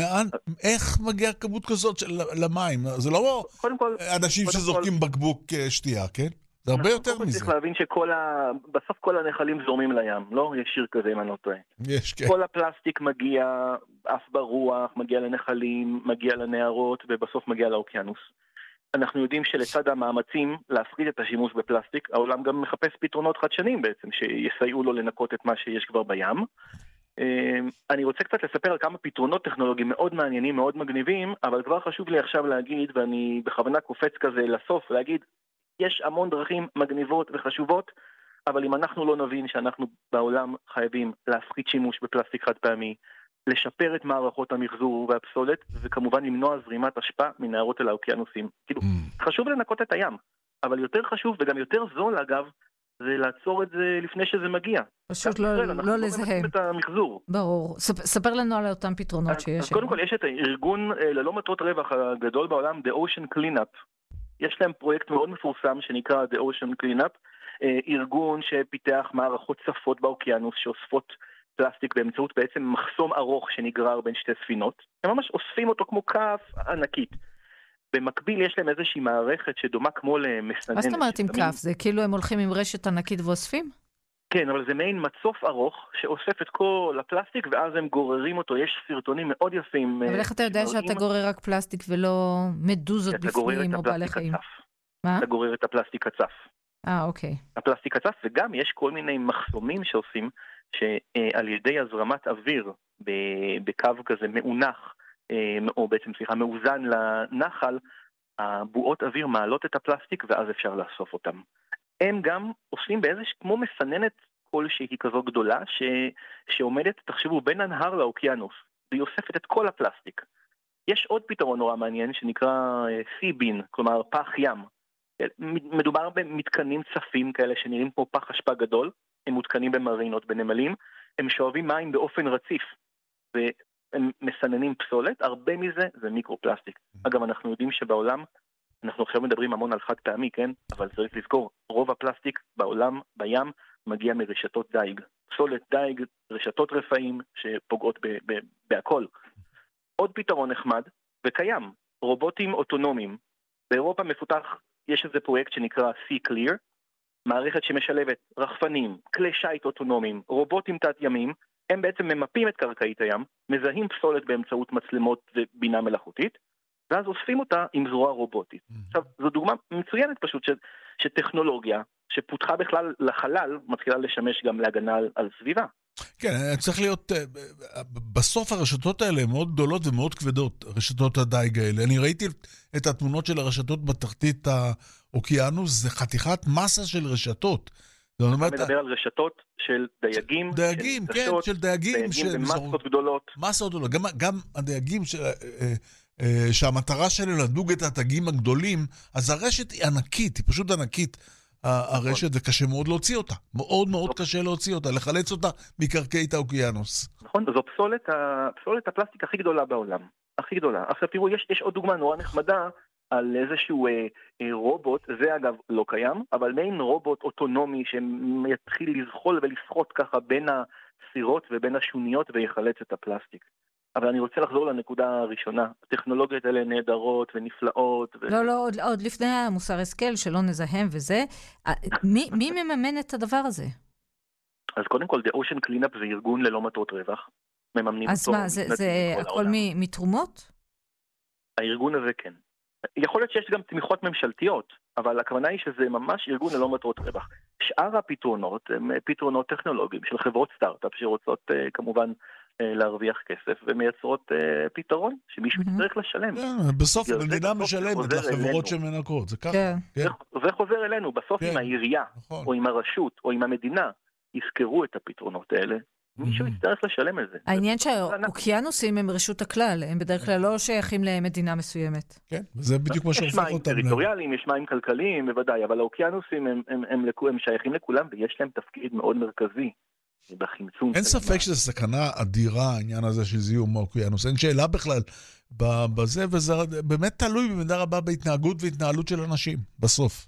איך מגיעה כמות כזאת למים? זה לא אנשים שזורקים בקבוק שתייה, כן? זה הרבה יותר מזה.
צריך להבין שבסוף כל הנחלים זורמים לים, לא? יש שיר כזה אם אני לא טועה.
יש, כן.
כל הפלסטיק מגיע, אף ברוח, מגיע לנחלים, מגיע לנהרות, ובסוף מגיע לאוקיינוס. אנחנו יודעים שלצד המאמצים להפחית את השימוש בפלסטיק, העולם גם מחפש פתרונות חדשניים בעצם, שיסייעו לו לנקות את מה שיש כבר בים. אני רוצה קצת לספר על כמה פתרונות טכנולוגיים מאוד מעניינים, מאוד מגניבים, אבל כבר חשוב לי עכשיו להגיד, ואני בכוונה קופץ כזה לסוף, להגיד, יש המון דרכים מגניבות וחשובות, אבל אם אנחנו לא נבין שאנחנו בעולם חייבים להפחית שימוש בפלסטיק חד פעמי, לשפר את מערכות המחזור והפסולת, וכמובן למנוע זרימת אשפה מנהרות אל האוקיינוסים. כאילו, חשוב לנקות את הים, אבל יותר חשוב וגם יותר זול אגב, זה לעצור את זה לפני שזה מגיע.
פשוט לא לזהם.
את המחזור.
ברור. ספר לנו על אותם פתרונות שיש.
אז קודם כל יש את הארגון ללא מטרות רווח הגדול בעולם, The Ocean Cleanup. יש להם פרויקט מאוד מפורסם שנקרא The Ocean Cleanup, ארגון שפיתח מערכות צפות באוקיינוס שאוספות פלסטיק באמצעות בעצם מחסום ארוך שנגרר בין שתי ספינות. הם ממש אוספים אותו כמו כף ענקית. במקביל יש להם איזושהי מערכת שדומה כמו למסננת.
מה זאת אומרת עם כף? זה כאילו הם הולכים עם רשת ענקית ואוספים?
כן, אבל זה מעין מצוף ארוך שאוסף את כל הפלסטיק ואז הם גוררים אותו. יש סרטונים מאוד יפים.
אבל איך אתה יודע שאתה גורר רק פלסטיק ולא מדוזות בפנים או בעלי חיים? מה?
אתה גורר את הפלסטיק הצף.
אוקיי.
הפלסטיק הצף, וגם יש כל מיני מחסומים שעושים שעל ידי הזרמת אוויר בקו כזה מאונח, או בעצם מאוזן לנחל, הבועות אוויר מעלות את הפלסטיק ואז אפשר לאסוף אותם. הם גם עושים כמו מסננת כלשהי כזו גדולה שעומדת, תחשבו, בין הנהר לאוקיינוס, והיא אוספת את כל הפלסטיק. יש עוד פתרון נורא מעניין שנקרא sea bin, כלומר פח ים. מדובר במתקנים צפים כאלה שנראים כמו פח אשפה גדול, הם מותקנים במרינות, בנמלים, הם שואבים מים באופן רציף, והם מסננים פסולת, הרבה מזה זה מיקרופלסטיק. אגב, אנחנו יודעים שבעולם, אנחנו עכשיו מדברים המון על חד פעמי, כן? אבל צריך לזכור, רוב הפלסטיק בעולם, בים, מגיע מרשתות דייג. פסולת דייג, רשתות רפאים שפוגעות בהכל. עוד פתרון נחמד, וקיים, רובוטים אוטונומיים. באירופה מפותח, יש איזה פרויקט שנקרא Sea Clear, מערכת שמשלבת רחפנים, כלי שייט אוטונומיים, רובוטים תת-ימיים, הם בעצם ממפים את קרקעית הים, מזהים פסולת באמצעות מצלמות ובינה מלאכותית, ואז אוספים אותה עם זרוע רובוטית. עכשיו, זו דוגמה מצוינת פשוט שטכנולוגיה שפותחה בכלל לחלל, מתחילה לשמש גם להגנה על סביבה.
כן, צריך להיות, בסוף הרשתות האלה הן מאוד גדולות ומאוד כבדות, רשתות הדייג האלה. אני ראיתי את התמונות של הרשתות בתחתית האוקיינוס, זה חתיכת מסה של רשתות.
אתה מדבר על רשתות של דייגים.
דייגים, כן, של דייגים.
דייגים במסות גדולות.
מסות גדולות. גם הדייגים שהמטרה שלהם לדוג את הדגים הגדולים, אז הרשת היא ענקית, היא פשוט ענקית. הרשת, וקשה מאוד להוציא אותה. מאוד מאוד קשה להוציא אותה, לחלץ אותה מקרקעי האוקיינוס.
נכון, זו פסולת הפלסטיק הכי גדולה בעולם. הכי גדולה. עכשיו תראו, יש עוד דוגמה נורא נחמדה על איזשהו רובוט, זה אגב לא קיים, אבל מעין רובוט אוטונומי שיתחיל לזחול ולשחות ככה בין הסירות ובין השוניות ויחלץ את הפלסטיק. אבל אני רוצה לחזור לנקודה הראשונה. הטכנולוגיות האלה נהדרות ונפלאות.
לא, עוד לפני המוסר השכל שלא נזהם וזה. מי מממן את הדבר הזה?
אז קודם כל, The Ocean Cleanup זה ארגון ללא מטרות רווח. מממנים אותו.
אז מה, זה הכל מתרומות?
הארגון הזה כן. יכול להיות שיש גם תמיכות ממשלתיות, אבל הכוונה היא שזה ממש ארגון ללא מטרות רווח. שאר הפתרונות הם פתרונות טכנולוגיים של חברות סטארט-אפ שרוצות כמובן להרוויח כסף, ומייצרות פתרון שמישהו צריך לשלם.
בסוף המדינה משלמת לחברות שמנקות, זה ככה.
זה חוזר אלינו, בסוף עם העירייה, או עם הרשות, או עם המדינה, יזכרו את הפתרונות האלה, מישהו יצטרך לשלם על זה.
העניין שהאוקיינוסים הם רשות הכלל, הם בדרך כלל לא שייכים למדינה מסוימת.
כן, וזה בדיוק מה שהופך אותם.
יש מים טריטוריאליים, יש מים כלכליים, בוודאי, אבל האוקיינוסים הם שייכים לכולם, ויש להם תפקיד מאוד מרכזי.
אין ספק שזה סכנה אדירה, העניין הזה של זיהום האוקיינוס. אין שאלה בכלל בזה, וזה באמת תלוי במידה רבה בהתנהגות והתנהלות של אנשים, בסוף.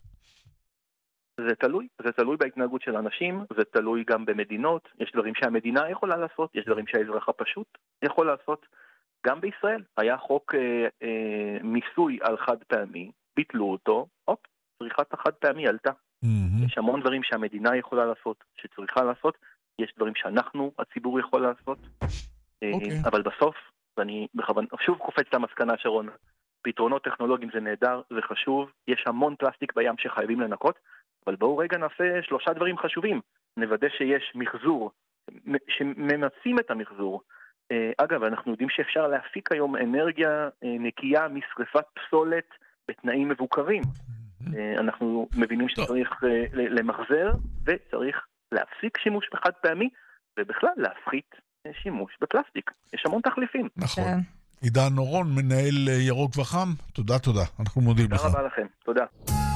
זה תלוי בהתנהגות של אנשים, זה תלוי גם במדינות. יש דברים שהמדינה יכולה לעשות, יש דברים שהאזרח הפשוט יכול לעשות. גם בישראל היה חוק מיסוי על חד פעמי, ביטלו אותו, צריכת החד פעמי עלתה. יש המון דברים שהמדינה יכולה לעשות, שצריכה לעשות. יש דברים שאנחנו, הציבור יכול לעשות, אבל בסוף, ואני בכוונה, שוב קופץ למסקנה שרון, פתרונות טכנולוגיים זה נהדר, זה חשוב, יש המון פלסטיק בים שחייבים לנקות, אבל בואו רגע נעשה 3 דברים חשובים, נוודא שיש מחזור, שממצים את המחזור. אגב, אנחנו יודעים שאפשר להפיק היום אנרגיה נקייה משריפת פסולת בתנאים מבוקרים. אנחנו מבינים שצריך למחזר, וצריך להפסיק שימוש בחד פעמי, ובכלל להפחית שימוש בפלסטיק. יש המון תחליפים.
נכון. עידן נורון, מנהל ירוק וחם, תודה. אנחנו מודים לך.
תודה רבה לכם, תודה.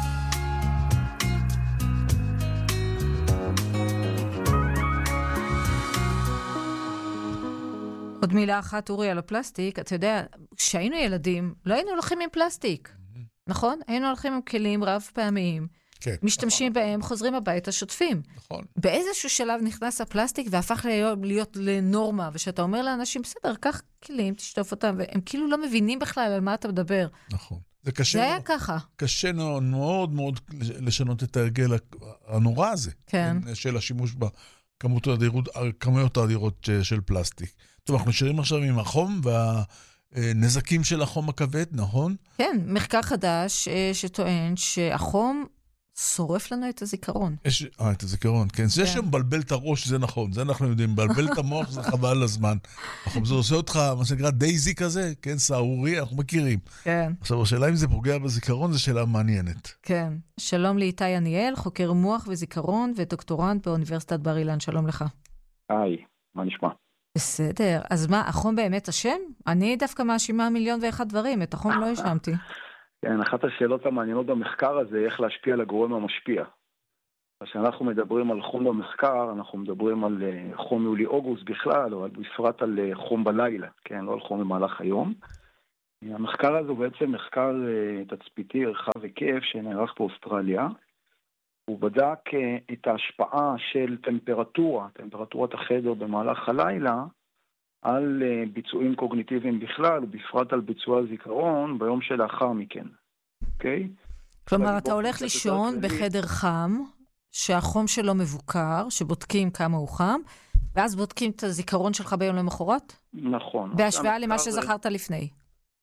עוד מילה אחת, אורי, על הפלסטיק. אתה יודע, כשהיינו ילדים, לא היינו הולכים עם פלסטיק. נכון? היינו הולכים עם כלים רב פעמיים. כן, משתמשים נכון. בהם, חוזרים הביתה, שוטפים.
נכון.
באיזשהו שלב נכנס הפלסטיק והפך להיות לנורמה, ושאתה אומר לאנשים, בסדר, קח כלים, תשטוף אותם, והם כאילו לא מבינים בכלל על מה אתה מדבר. נכון.
זה קשה.
זה היה ככה. קשה
מאוד מאוד לשנות את ההרגל הנורא הזה.
כן.
של השימוש בכמויות האדירות של פלסטיק. טוב, אנחנו נשארים עכשיו עם החום והנזקים של החום הכבד, נכון?
כן, מחקר חדש שטוען שהחום שורף לנו את הזיכרון.
את הזיכרון, כן. זה שמבלבל את הראש, זה נכון. זה אנחנו יודעים. מבלבל את המוח, זה חבל הזמן. זה עושה אותך, מה שנקרא, דייזי כזה, כן, סערורי, אנחנו מכירים.
כן.
עכשיו, השאלה אם זה פוגע בזיכרון, זו שאלה מעניינת.
כן. שלום לאיתי עניאל, חוקר מוח וזיכרון ודוקטורנט באוניברסיטת בר אילן. שלום לך.
היי, מה נשמע?
בסדר. אז מה, החום באמת אשם? אני דווקא מאשימה 1,001,000 דברים. את החום לא האשמתי.
כן, אחת השאלות המעניינות במחקר הזה, איך להשפיע על הגורם המשפיע. כשאנחנו מדברים על חום במחקר, אנחנו מדברים על חום יולי-אוגוסט בכלל, או בפרט על חום בלילה, כן, לא על חום במהלך היום. המחקר הזה הוא בעצם מחקר תצפיתי רחב היקף שנערך באוסטרליה. הוא בדק את ההשפעה של טמפרטורת החדר במהלך הלילה, על ביצועים קוגניטיביים בכלל, ובפרט על ביצוע הזיכרון ביום שלאחר מכן. אוקיי?
כלומר, אתה הולך לישון בחדר חם, שהחום שלו מבוקר, שבודקים כמה הוא חם, ואז בודקים את הזיכרון שלך ביום למחרת?
נכון.
בהשוואה למה שזכרת לפני.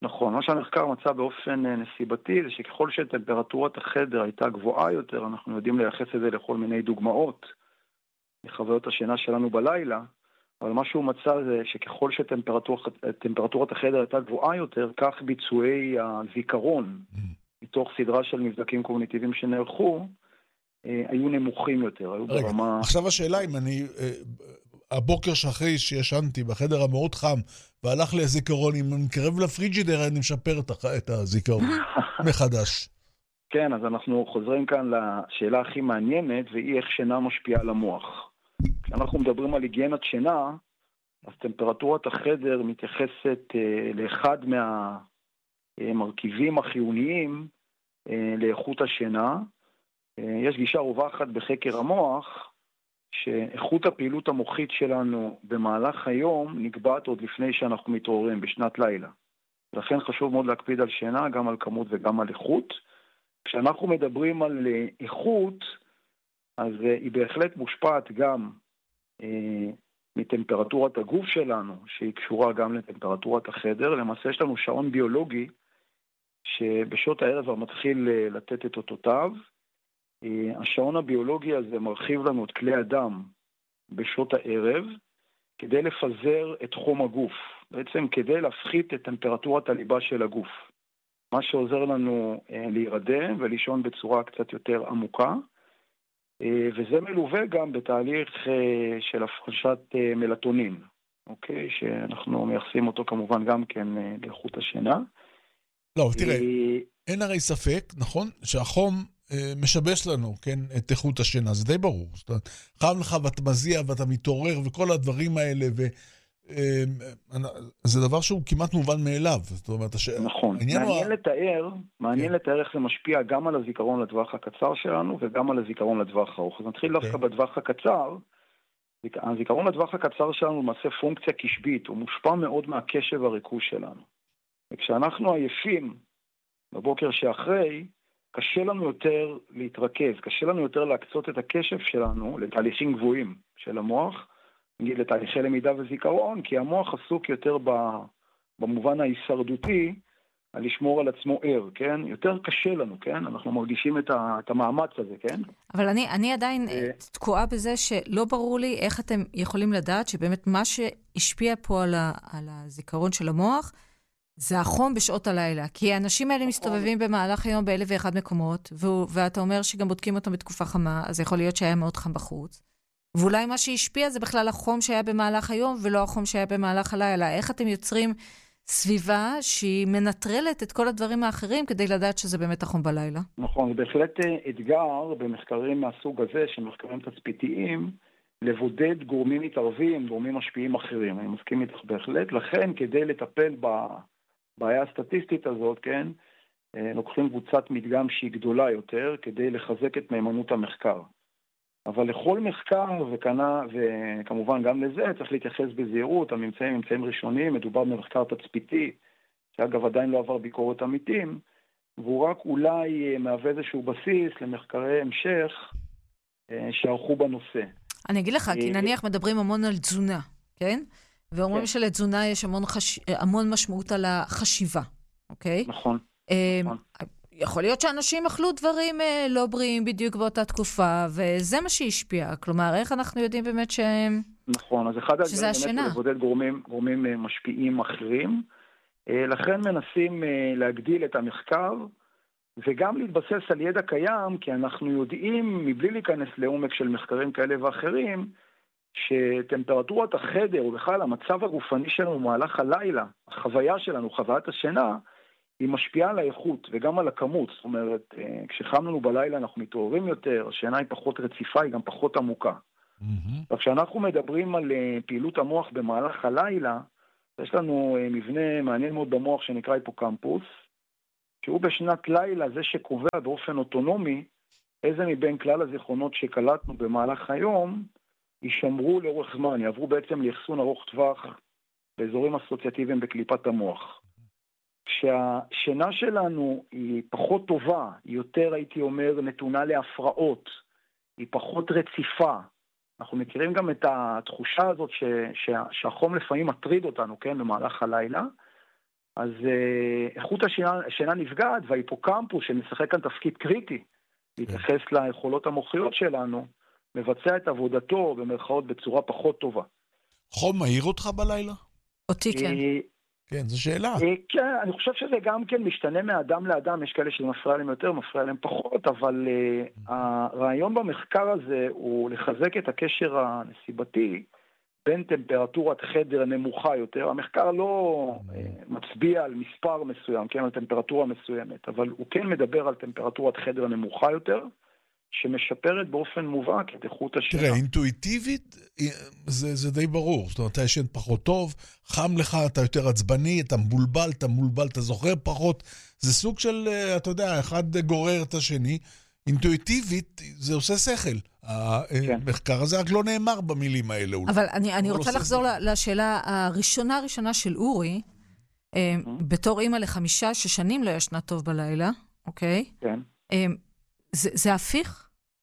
נכון, מה שהמחקר מצא באופן נסיבתי זה שככל שטמפרטורת החדר הייתה גבוהה יותר, אנחנו יודעים לייחס את זה לכל מיני דוגמאות מחוויות השינה שלנו בלילה, אבל מה שהוא מצא זה שככל שטמפרטורת החדר הייתה גבוהה יותר, כך ביצועי הזיכרון מתוך סדרה של מבדקים קוגניטיביים שנערכו, היו נמוכים יותר, היו ברמה...
עכשיו השאלה אם אני, הבוקר שאחרי שישנתי בחדר המאוד חם, והלך לי הזיכרון, אם אני מתקרב לפריג'ידר, אני משפר את הזיכרון מחדש.
כן, אז אנחנו חוזרים כאן לשאלה הכי מעניינת, והיא איך שינה משפיעה על המוח. כשאנחנו מדברים על היגיינת שינה, אז טמפרטורת החדר מתייחסת לאחד מהמרכיבים החיוניים לאיכות השינה. יש גישה רווחת בחקר המוח, שאיכות הפעילות המוחית שלנו במהלך היום נקבעת עוד לפני שאנחנו מתעוררים בשנת לילה. לכן חשוב מאוד להקפיד על שינה, גם על כמות וגם על איכות. כשאנחנו מדברים על איכות, אז היא בהחלט מושפעת גם מטמפרטורת הגוף שלנו, שהיא קשורה גם לטמפרטורת החדר. למעשה יש לנו שעון ביולוגי, שבשעות הערב מתחיל לתת את אותותיו. השעון הביולוגי הזה מרחיב לנו את כלי הדם בשעות הערב, כדי לפזר את חום הגוף, בעצם כדי להפחית את טמפרטורת הליבה של הגוף. מה שעוזר לנו להירדם ולישון בצורה קצת יותר עמוקה, וזה מלווה גם בתהליך של הפרשת מלטונין, אוקיי? שאנחנו מייחסים אותו כמובן גם כן לאיכות השינה.
לא, תראה, אין הרי ספק, נכון? שהחום משבש לנו, כן, את איכות השינה, זה די ברור. זאת אומרת, חם לך ואתה מזיע ואתה מתעורר וכל הדברים האלה, זה דבר שהוא כמעט מובן מאליו. זאת אומרת,
נכון. מעניין לתאר איך זה משפיע גם על הזיכרון לטווח הקצר שלנו וגם על הזיכרון לטווח הארוך. אז נתחיל דווקא בטווח הקצר. הזיכרון לטווח הקצר שלנו למעשה פונקציה קשבית, הוא מושפע מאוד מהקשב והריכוז שלנו. וכשאנחנו עייפים בבוקר שאחרי, קשה לנו יותר להתרכז, קשה לנו יותר להקצות את הקשב שלנו לתהליכים גבוהים של המוח, נגיד לתהליכי למידה וזיכרון, כי המוח עסוק יותר במובן ההישרדותי, על לשמור על עצמו ער, כן? יותר קשה לנו, כן? אנחנו מרגישים את המאמץ הזה, כן?
אבל אני עדיין תקועה בזה שלא ברור לי איך אתם יכולים לדעת שבאמת מה שהשפיע פה על הזיכרון של המוח, זה החום בשעות הלילה, כי האנשים האלה מסתובבים במהלך היום באלף ואחד מקומות, ואתה אומר שגם בודקים אותם בתקופה חמה, אז יכול להיות שהיה מאוד חם בחוץ. ואולי מה שהשפיע זה בכלל החום שהיה במהלך היום, ולא החום שהיה במהלך הלילה. איך אתם יוצרים סביבה שהיא מנטרלת את כל הדברים האחרים, כדי לדעת שזה באמת החום בלילה?
נכון, זה בהחלט אתגר במחקרים מהסוג הזה, שמחקרים תצפיתיים, לבודד גורמים מתערבים, גורמים משפיעים אחרים. אני מסכים איתך בהחלט. לכן, כדי לטפל בעיה הסטטיסטית הזאת, כן, לוקחים קבוצת מדגם שהיא גדולה יותר, כדי לחזק את מהימנות המחקר. אבל לכל מחקר, וכמובן גם לזה, צריך להתייחס בזהירות, הממצאים ראשונים, מדובר במחקר תצפיתי, שאגב עדיין לא עבר ביקורת עמיתים, והוא רק אולי מהווה איזשהו בסיס למחקרי המשך שערכו בנושא.
אני אגיד לך, כי נניח מדברים המון על תזונה, כן? ואומרים שלתזונה יש המון משמעות על החשיבה, אוקיי?
נכון.
יכול להיות שאנשים אכלו דברים לא בריאים בדיוק באותה תקופה, וזה מה שהשפיע. כלומר, איך אנחנו יודעים באמת
נכון, אז אחד הדברים באמת הוא לבודד גורמים משפיעים אחרים. לכן מנסים להגדיל את המחקר, וגם להתבסס על ידע קיים, כי אנחנו יודעים, מבלי להיכנס לעומק של מחקרים כאלה ואחרים, שטמפרטורת החדר, ובכלל המצב הגופני שלנו במהלך הלילה, החוויה שלנו, חוויית השינה, היא משפיעה על האיכות וגם על הכמות. זאת אומרת, כשחם לנו בלילה אנחנו מתעוררים יותר, השינה היא פחות רציפה, היא גם פחות עמוקה. וכשאנחנו מדברים על פעילות המוח במהלך הלילה, יש לנו מבנה מעניין מאוד במוח שנקרא היפוקמפוס, שהוא בשנת לילה זה שקובע באופן אוטונומי איזה מבין כלל הזיכרונות שקלטנו במהלך היום יישמרו לאורך זמן, יעברו בעצם לאחסון ארוך טווח באזורים אסוציאטיביים בקליפת המוח. כשהשינה שלנו היא פחות טובה, היא יותר, הייתי אומר, נתונה להפרעות, היא פחות רציפה. אנחנו מכירים גם את התחושה הזאת שהחום לפעמים מטריד אותנו, כן, במהלך הלילה. אז איכות השינה נפגעת, וההיפוקמפוס שמשחק כאן תפקיד קריטי, להתייחס ליכולות המוחיות שלנו, מבצע את עבודתו במרכאות בצורה פחות טובה.
חום מהיר אותך בלילה?
אותי כן.
כן, זו שאלה.
כן, אני חושב שזה גם כן משתנה מאדם לאדם, יש כאלה שמפריע להם יותר, מפריע להם פחות, אבל הרעיון במחקר הזה הוא לחזק את הקשר הנסיבתי בין טמפרטורת חדר נמוכה יותר. המחקר לא מצביע על מספר מסוים, כן, על טמפרטורה מסוימת, אבל הוא כן מדבר על טמפרטורת חדר נמוכה יותר, שמשפרת באופן מובהק את איכות השינה.
תראה, אינטואיטיבית זה די ברור. זאת אומרת, אתה ישן פחות טוב, חם לך, אתה יותר עצבני, אתה מבולבל, אתה זוכר פחות. זה סוג של, אתה יודע, אחד גורר את השני. אינטואיטיבית זה עושה שכל. המחקר הזה רק לא נאמר במילים האלה.
אבל אני רוצה לחזור לשאלה הראשונה של אורי, בתור אימא ל5 ששנים לא ישנה טוב בלילה, אוקיי?
כן.
זה הפיך?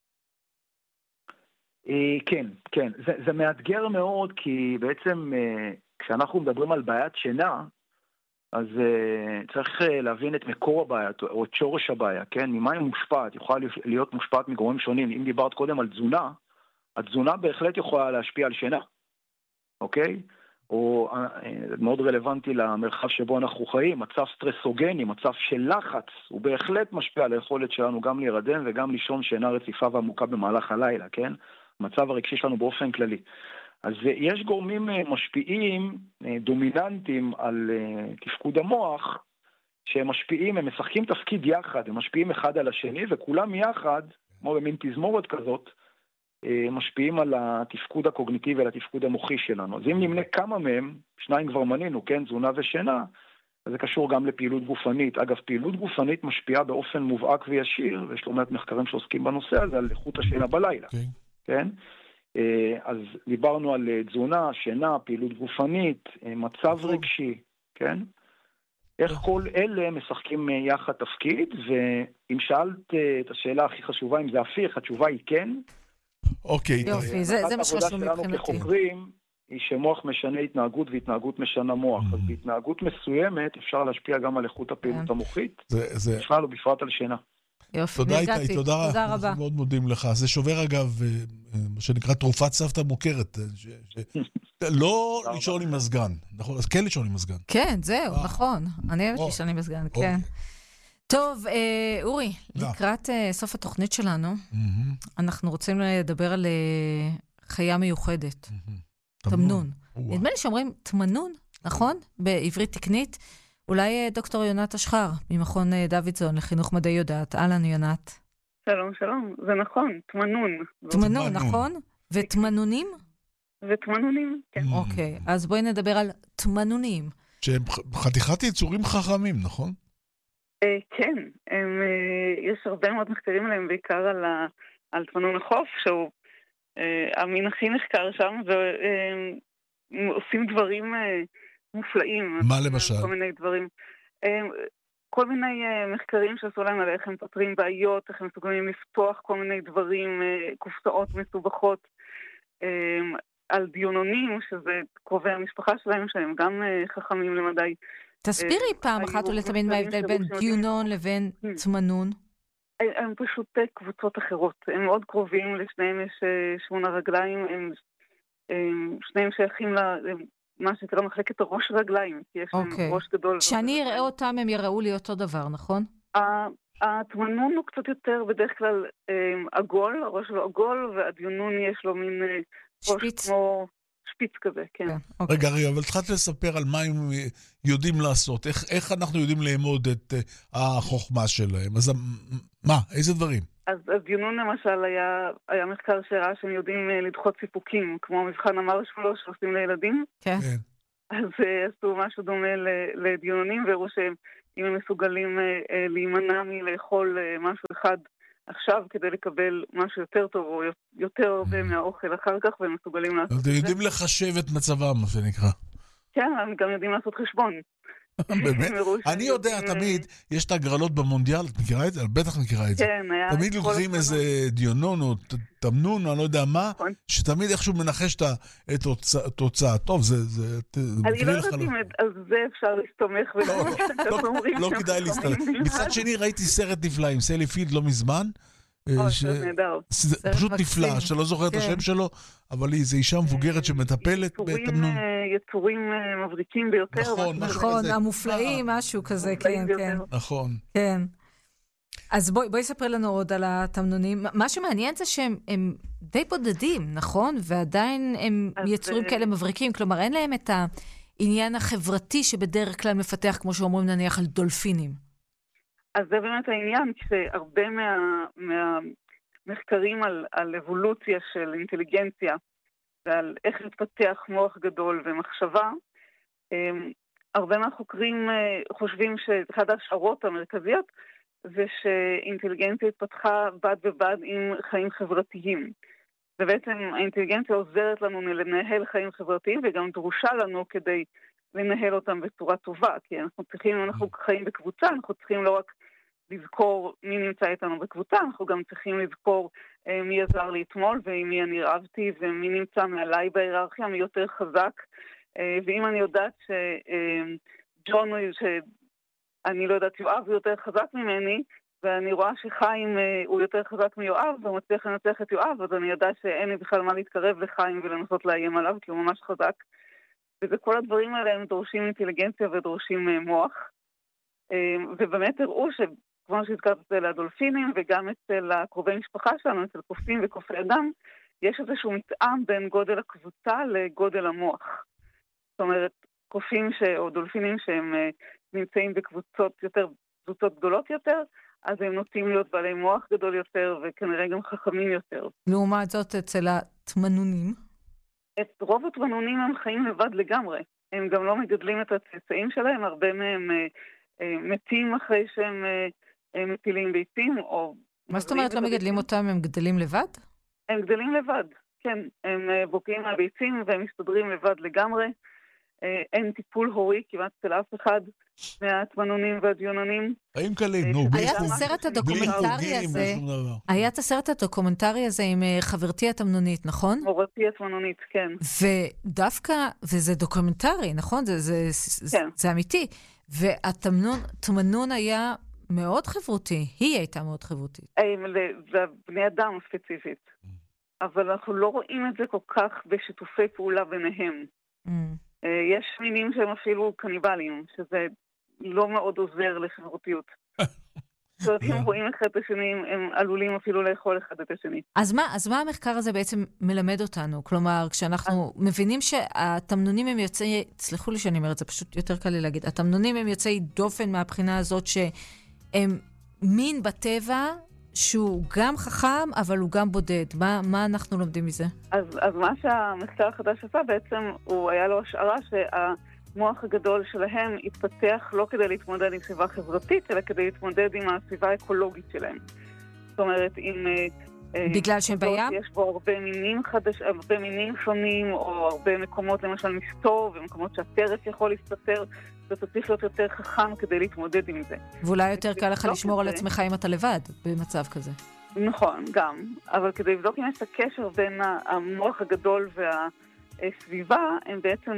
כן. זה מאתגר מאוד, כי בעצם כשאנחנו מדברים על בעיית שינה, אז צריך להבין את מקור הבעיה, או את שורש הבעיה, כן? ממה היא מושפעת? יכולה להיות מושפעת מגורמים שונים. אם דיברת קודם על תזונה, התזונה בהחלט יכולה להשפיע על שינה, אוקיי? או מאוד רלוונטי למרחב שבו אנחנו חיים, מצב סטרסוגני, מצב של לחץ, הוא בהחלט משפיע על היכולת שלנו גם להירדם וגם לישון שינה רציפה ועמוקה במהלך הלילה, כן? המצב הרגשי שלנו באופן כללי. אז יש גורמים משפיעים, דומיננטיים על תפקוד המוח, שהם משפיעים, הם משחקים תפקיד יחד, הם משפיעים אחד על השני, וכולם יחד, כמו במין תזמורת כזאת, משפיעים על התפקוד הקוגניטיבי ועל התפקוד המוחי שלנו. אז אם נמנה כמה מהם, 2 כבר מנינו, כן, תזונה ושינה, אז זה קשור גם לפעילות גופנית. אגב, פעילות גופנית משפיעה באופן מובהק וישיר, ויש לא מעט מחקרים שעוסקים בנושא הזה, על איכות השינה בלילה. כן? אז דיברנו על תזונה, שינה, פעילות גופנית, מצב רגשי, כן? איך כל אלה משחקים יחד תפקיד, ואם שאלת את השאלה הכי חשובה, אם זה הפיך, התשובה היא כן.
אוקיי.
יופי, זה מה שחשוב מבחינתי.
העבודה שלנו כחוקרים היא שמוח משנה התנהגות והתנהגות משנה מוח. אז בהתנהגות מסוימת אפשר להשפיע גם על איכות הפעילות המוחית, בכלל ובפרט על שינה.
יופי,
תודה
נרגעתי.
איתי, תודה רבה. אנחנו מאוד מודים לך. זה שובר אגב, מה שנקרא תרופת סבתא מוכרת. לא לישון עם מזגן. נכון, אז כן לישון עם מזגן.
כן, זהו, נכון. אני אוהבת לישון עם מזגן, כן. טוב, אורי, לקראת סוף התוכנית שלנו, אנחנו רוצים לדבר על חיה מיוחדת. תמנון. נדמה לי שאומרים תמנון, נכון? בעברית תקנית. אולי דוקטור יונת אשחר, ממכון דוידסון לחינוך מדעי יודעת. אהלן יונת.
שלום, זה נכון, תמנון.
תמנון, נכון? ותמנונים?
ותמנונים, כן.
אוקיי, אז בואי נדבר על תמנונים.
שהם חתיכת יצורים חכמים, נכון?
כן, יש הרבה מאוד מחקרים עליהם, בעיקר על תמנון החוף, שהוא המין הכי נחקר שם, ועושים דברים מופלאים.
מה למשל?
כל מיני דברים. כל מיני מחקרים שעשו להם על איך הם פותרים בעיות, איך הם מסוגלים לפתוח כל מיני דברים, קופסאות מסובכות, על דיונונים, שזה קרובי המשפחה שלהם, שהם גם חכמים למדי.
תסבירי פעם אחת ולתמיד מה ההבדל בין דיונון לבין תמנון.
הם פשוט קבוצות אחרות. הם מאוד קרובים, לשניהם יש 8 רגליים, הם שניהם שייכים למה שנקרא מחלקת הראש רגליים, כי יש להם ראש גדול.
כשאני אראה אותם, הם יראו לי אותו דבר, נכון?
התמנון הוא קצת יותר בדרך כלל עגול, הראש שלו עגול, והדיונון יש לו מין ראש כמו שפיץ כזה, כן.
רגע, אבל התחלת לספר על מה הם יודעים לעשות, איך אנחנו יודעים לאמוד את החוכמה שלהם, אז מה, איזה דברים?
אז דיונון למשל היה מחקר שהראה שהם יודעים לדחות סיפוקים, כמו מבחן המרשמלו שעושים לילדים.
כן.
אז עשו משהו דומה לדיונונים, והראו שאם הם מסוגלים להימנע מלאכול משהו אחד עכשיו כדי לקבל משהו יותר טוב או יותר הרבה מהאוכל אחר כך, והם מסוגלים לעשות את זה.
יודעים לחשב את מצבם, מה שנקרא.
כן, הם גם יודעים לעשות חשבון.
באמת? אני יודע תמיד, יש את הגרלות במונדיאל, את מכירה את זה? בטח מכירה את זה.
כן, היה...
תמיד לוקחים איזה דיונון או תמנון, אני לא יודע מה, שתמיד איכשהו מנחש את התוצאה. טוב, זה...
אני לא יודעת אם על זה אפשר להסתמך.
לא כדאי להסתמך. מצד שני, ראיתי סרט נפלא עם סלי פילד לא מזמן, זה פשוט נפלא, שלא זוכר את השם שלו, אבל זה אישה מבוגרת שמטפלת בתמנון.
יצורים מבריקים ביותר.
נכון, המופלאים, משהו כזה, כן, כן.
נכון.
כן. אז בואי ספר לנו עוד על התמנונים. מה שמעניין זה שהם די בודדים, נכון? ועדיין הם יצורים כאלה מבריקים, כלומר אין להם את העניין החברתי שבדרך כלל מפתח, כמו שאומרים נניח על דולפינים.
אז זה באמת העניין, שהרבה מהמחקרים על אבולוציה של אינטליגנציה, ועל איך להתפתח מוח גדול ומחשבה, הרבה מהחוקרים חושבים שאחת ההשערות המרכזיות, זה שאינטליגנציה התפתחה בד בבד עם חיים חברתיים. ובעצם האינטליגנציה עוזרת לנו לנהל חיים חברתיים, וגם דרושה לנו כדי לנהל אותם בצורה טובה, כי אנחנו חיים בקבוצה, אנחנו צריכים לא רק לזכור מי נמצא איתנו בקבוצה, אנחנו גם צריכים לזכור מי עזר לי אתמול, ועם מי אני רבתי, ומי נמצא מעליי בהיררכיה, מי יותר חזק, ואם אני יודעת שג'ון, שאני לא יודעת, יואב הוא יותר חזק ממני, ואני רואה שחיים הוא יותר חזק מיואב, ומצליח לנצח את יואב, אז אני יודעת שאין לי בכלל מה להתקרב לחיים ולנסות לאיים עליו, כי הוא ממש חזק. וכל הדברים האלה הם דורשים אינטליגנציה ודורשים מוח. ובאמת הראו שכמו שהזכרת אצל הדולפינים וגם אצל הקרובי משפחה שלנו, אצל קופים וקופי אדם, יש איזשהו מתאם בין גודל הקבוצה לגודל המוח. זאת אומרת, קופים או דולפינים שהם נמצאים בקבוצות גדולות יותר, אז הם נוטים להיות בעלי מוח גדול יותר וכנראה גם חכמים יותר.
לעומת זאת אצל התמנונים?
את רוב התמנונים הם חיים לבד לגמרי. הם גם לא מגדלים את הצאצאים שלהם, הרבה מהם מתים אחרי שהם מטילים ביצים.
מה זאת אומרת לא מגדלים אותם, הם גדלים לבד?
הם גדלים לבד, כן. הם בוקעים מהביצים והם מסתדרים לבד לגמרי. אין טיפול הורי כמעט אצל אף אחד מהתמנונים והדיונונים.
חיים קלים,
היה את הסרט הדוקומנטרי הזה, היה את הסרט הדוקומנטרי הזה עם חברתי התמנונית, נכון?
מורתי התמנונית, כן.
ודווקא, וזה דוקומנטרי, נכון? זה אמיתי. והתמנון היה מאוד חברותי, היא הייתה מאוד חברותית.
זה בני אדם ספציפית. אבל אנחנו לא רואים את זה כל כך בשיתופי פעולה ביניהם. יש מינים שהם אפילו קניבלים, שזה לא מאוד עוזר לחברותיות. זאת אומרת, אם רואים אחד את השני, הם עלולים אפילו לאכול אחד את השני.
אז מה המחקר הזה בעצם מלמד אותנו? כלומר, כשאנחנו מבינים שהתמנונים הם יוצאי, תסלחו לי שאני אומרת, זה פשוט יותר קל לי להגיד, התמנונים הם יוצאי דופן מהבחינה הזאת שהם מין בטבע, שהוא גם חכם, אבל הוא גם בודד. מה אנחנו לומדים מזה?
אז מה שהמחקר החדש עשה בעצם, הוא היה לו השערה שהמוח הגדול שלהם התפתח לא כדי להתמודד עם סביבה חברתית, אלא כדי להתמודד עם הסביבה האקולוגית שלהם. זאת אומרת, אם...
בגלל שהם בים?
יש בו הרבה מינים שונים, או הרבה מקומות, למשל מסתור, ומקומות שהטרף יכול להסתתר, ואתה צריך להיות יותר חכם כדי להתמודד עם זה.
ואולי יותר קל לך לשמור על עצמך אם אתה לבד, במצב כזה.
נכון, גם. אבל כדי לבדוק אם יש את הקשר בין המוח הגדול והסביבה, הם בעצם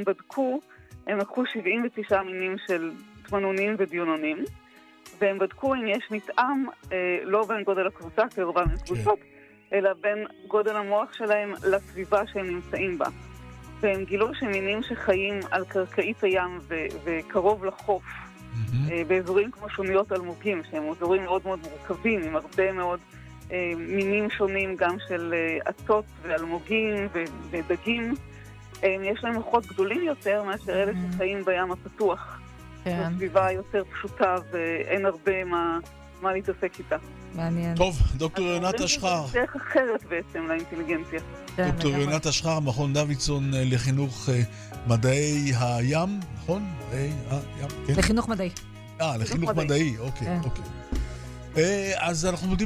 הם לקחו 79 מינים של תמנונים ודיונונים, והם בדקו אם יש מתאם לא בין גודל הקבוצה, כי רובם הם קבוצות, אלא בין גודל המוח שלהם לסביבה שהם נמצאים בה. והם גילו שמינים שחיים על קרקעית הים וקרוב לחוף, באזורים כמו שוניות אלמוגים, שהם אזורים מאוד מאוד מורכבים, עם הרבה מאוד מינים שונים, גם של עצות ואלמוגים ודגים, יש להם מוחות גדולים יותר מאשר אלה שחיים בים הפתוח. זו סביבה יותר פשוטה ואין הרבה מה להתעסק איתה.
מעניין.
טוב, דוקטור יונת אשחר.
זה דרך אחרת בעצם לאינטליגנציה.
דוקטור יונת אשחר, מכון דוידסון לחינוך מדעי הים, נכון?
לחינוך מדעי.
לחינוך מדעי, אוקיי. אז אנחנו מודים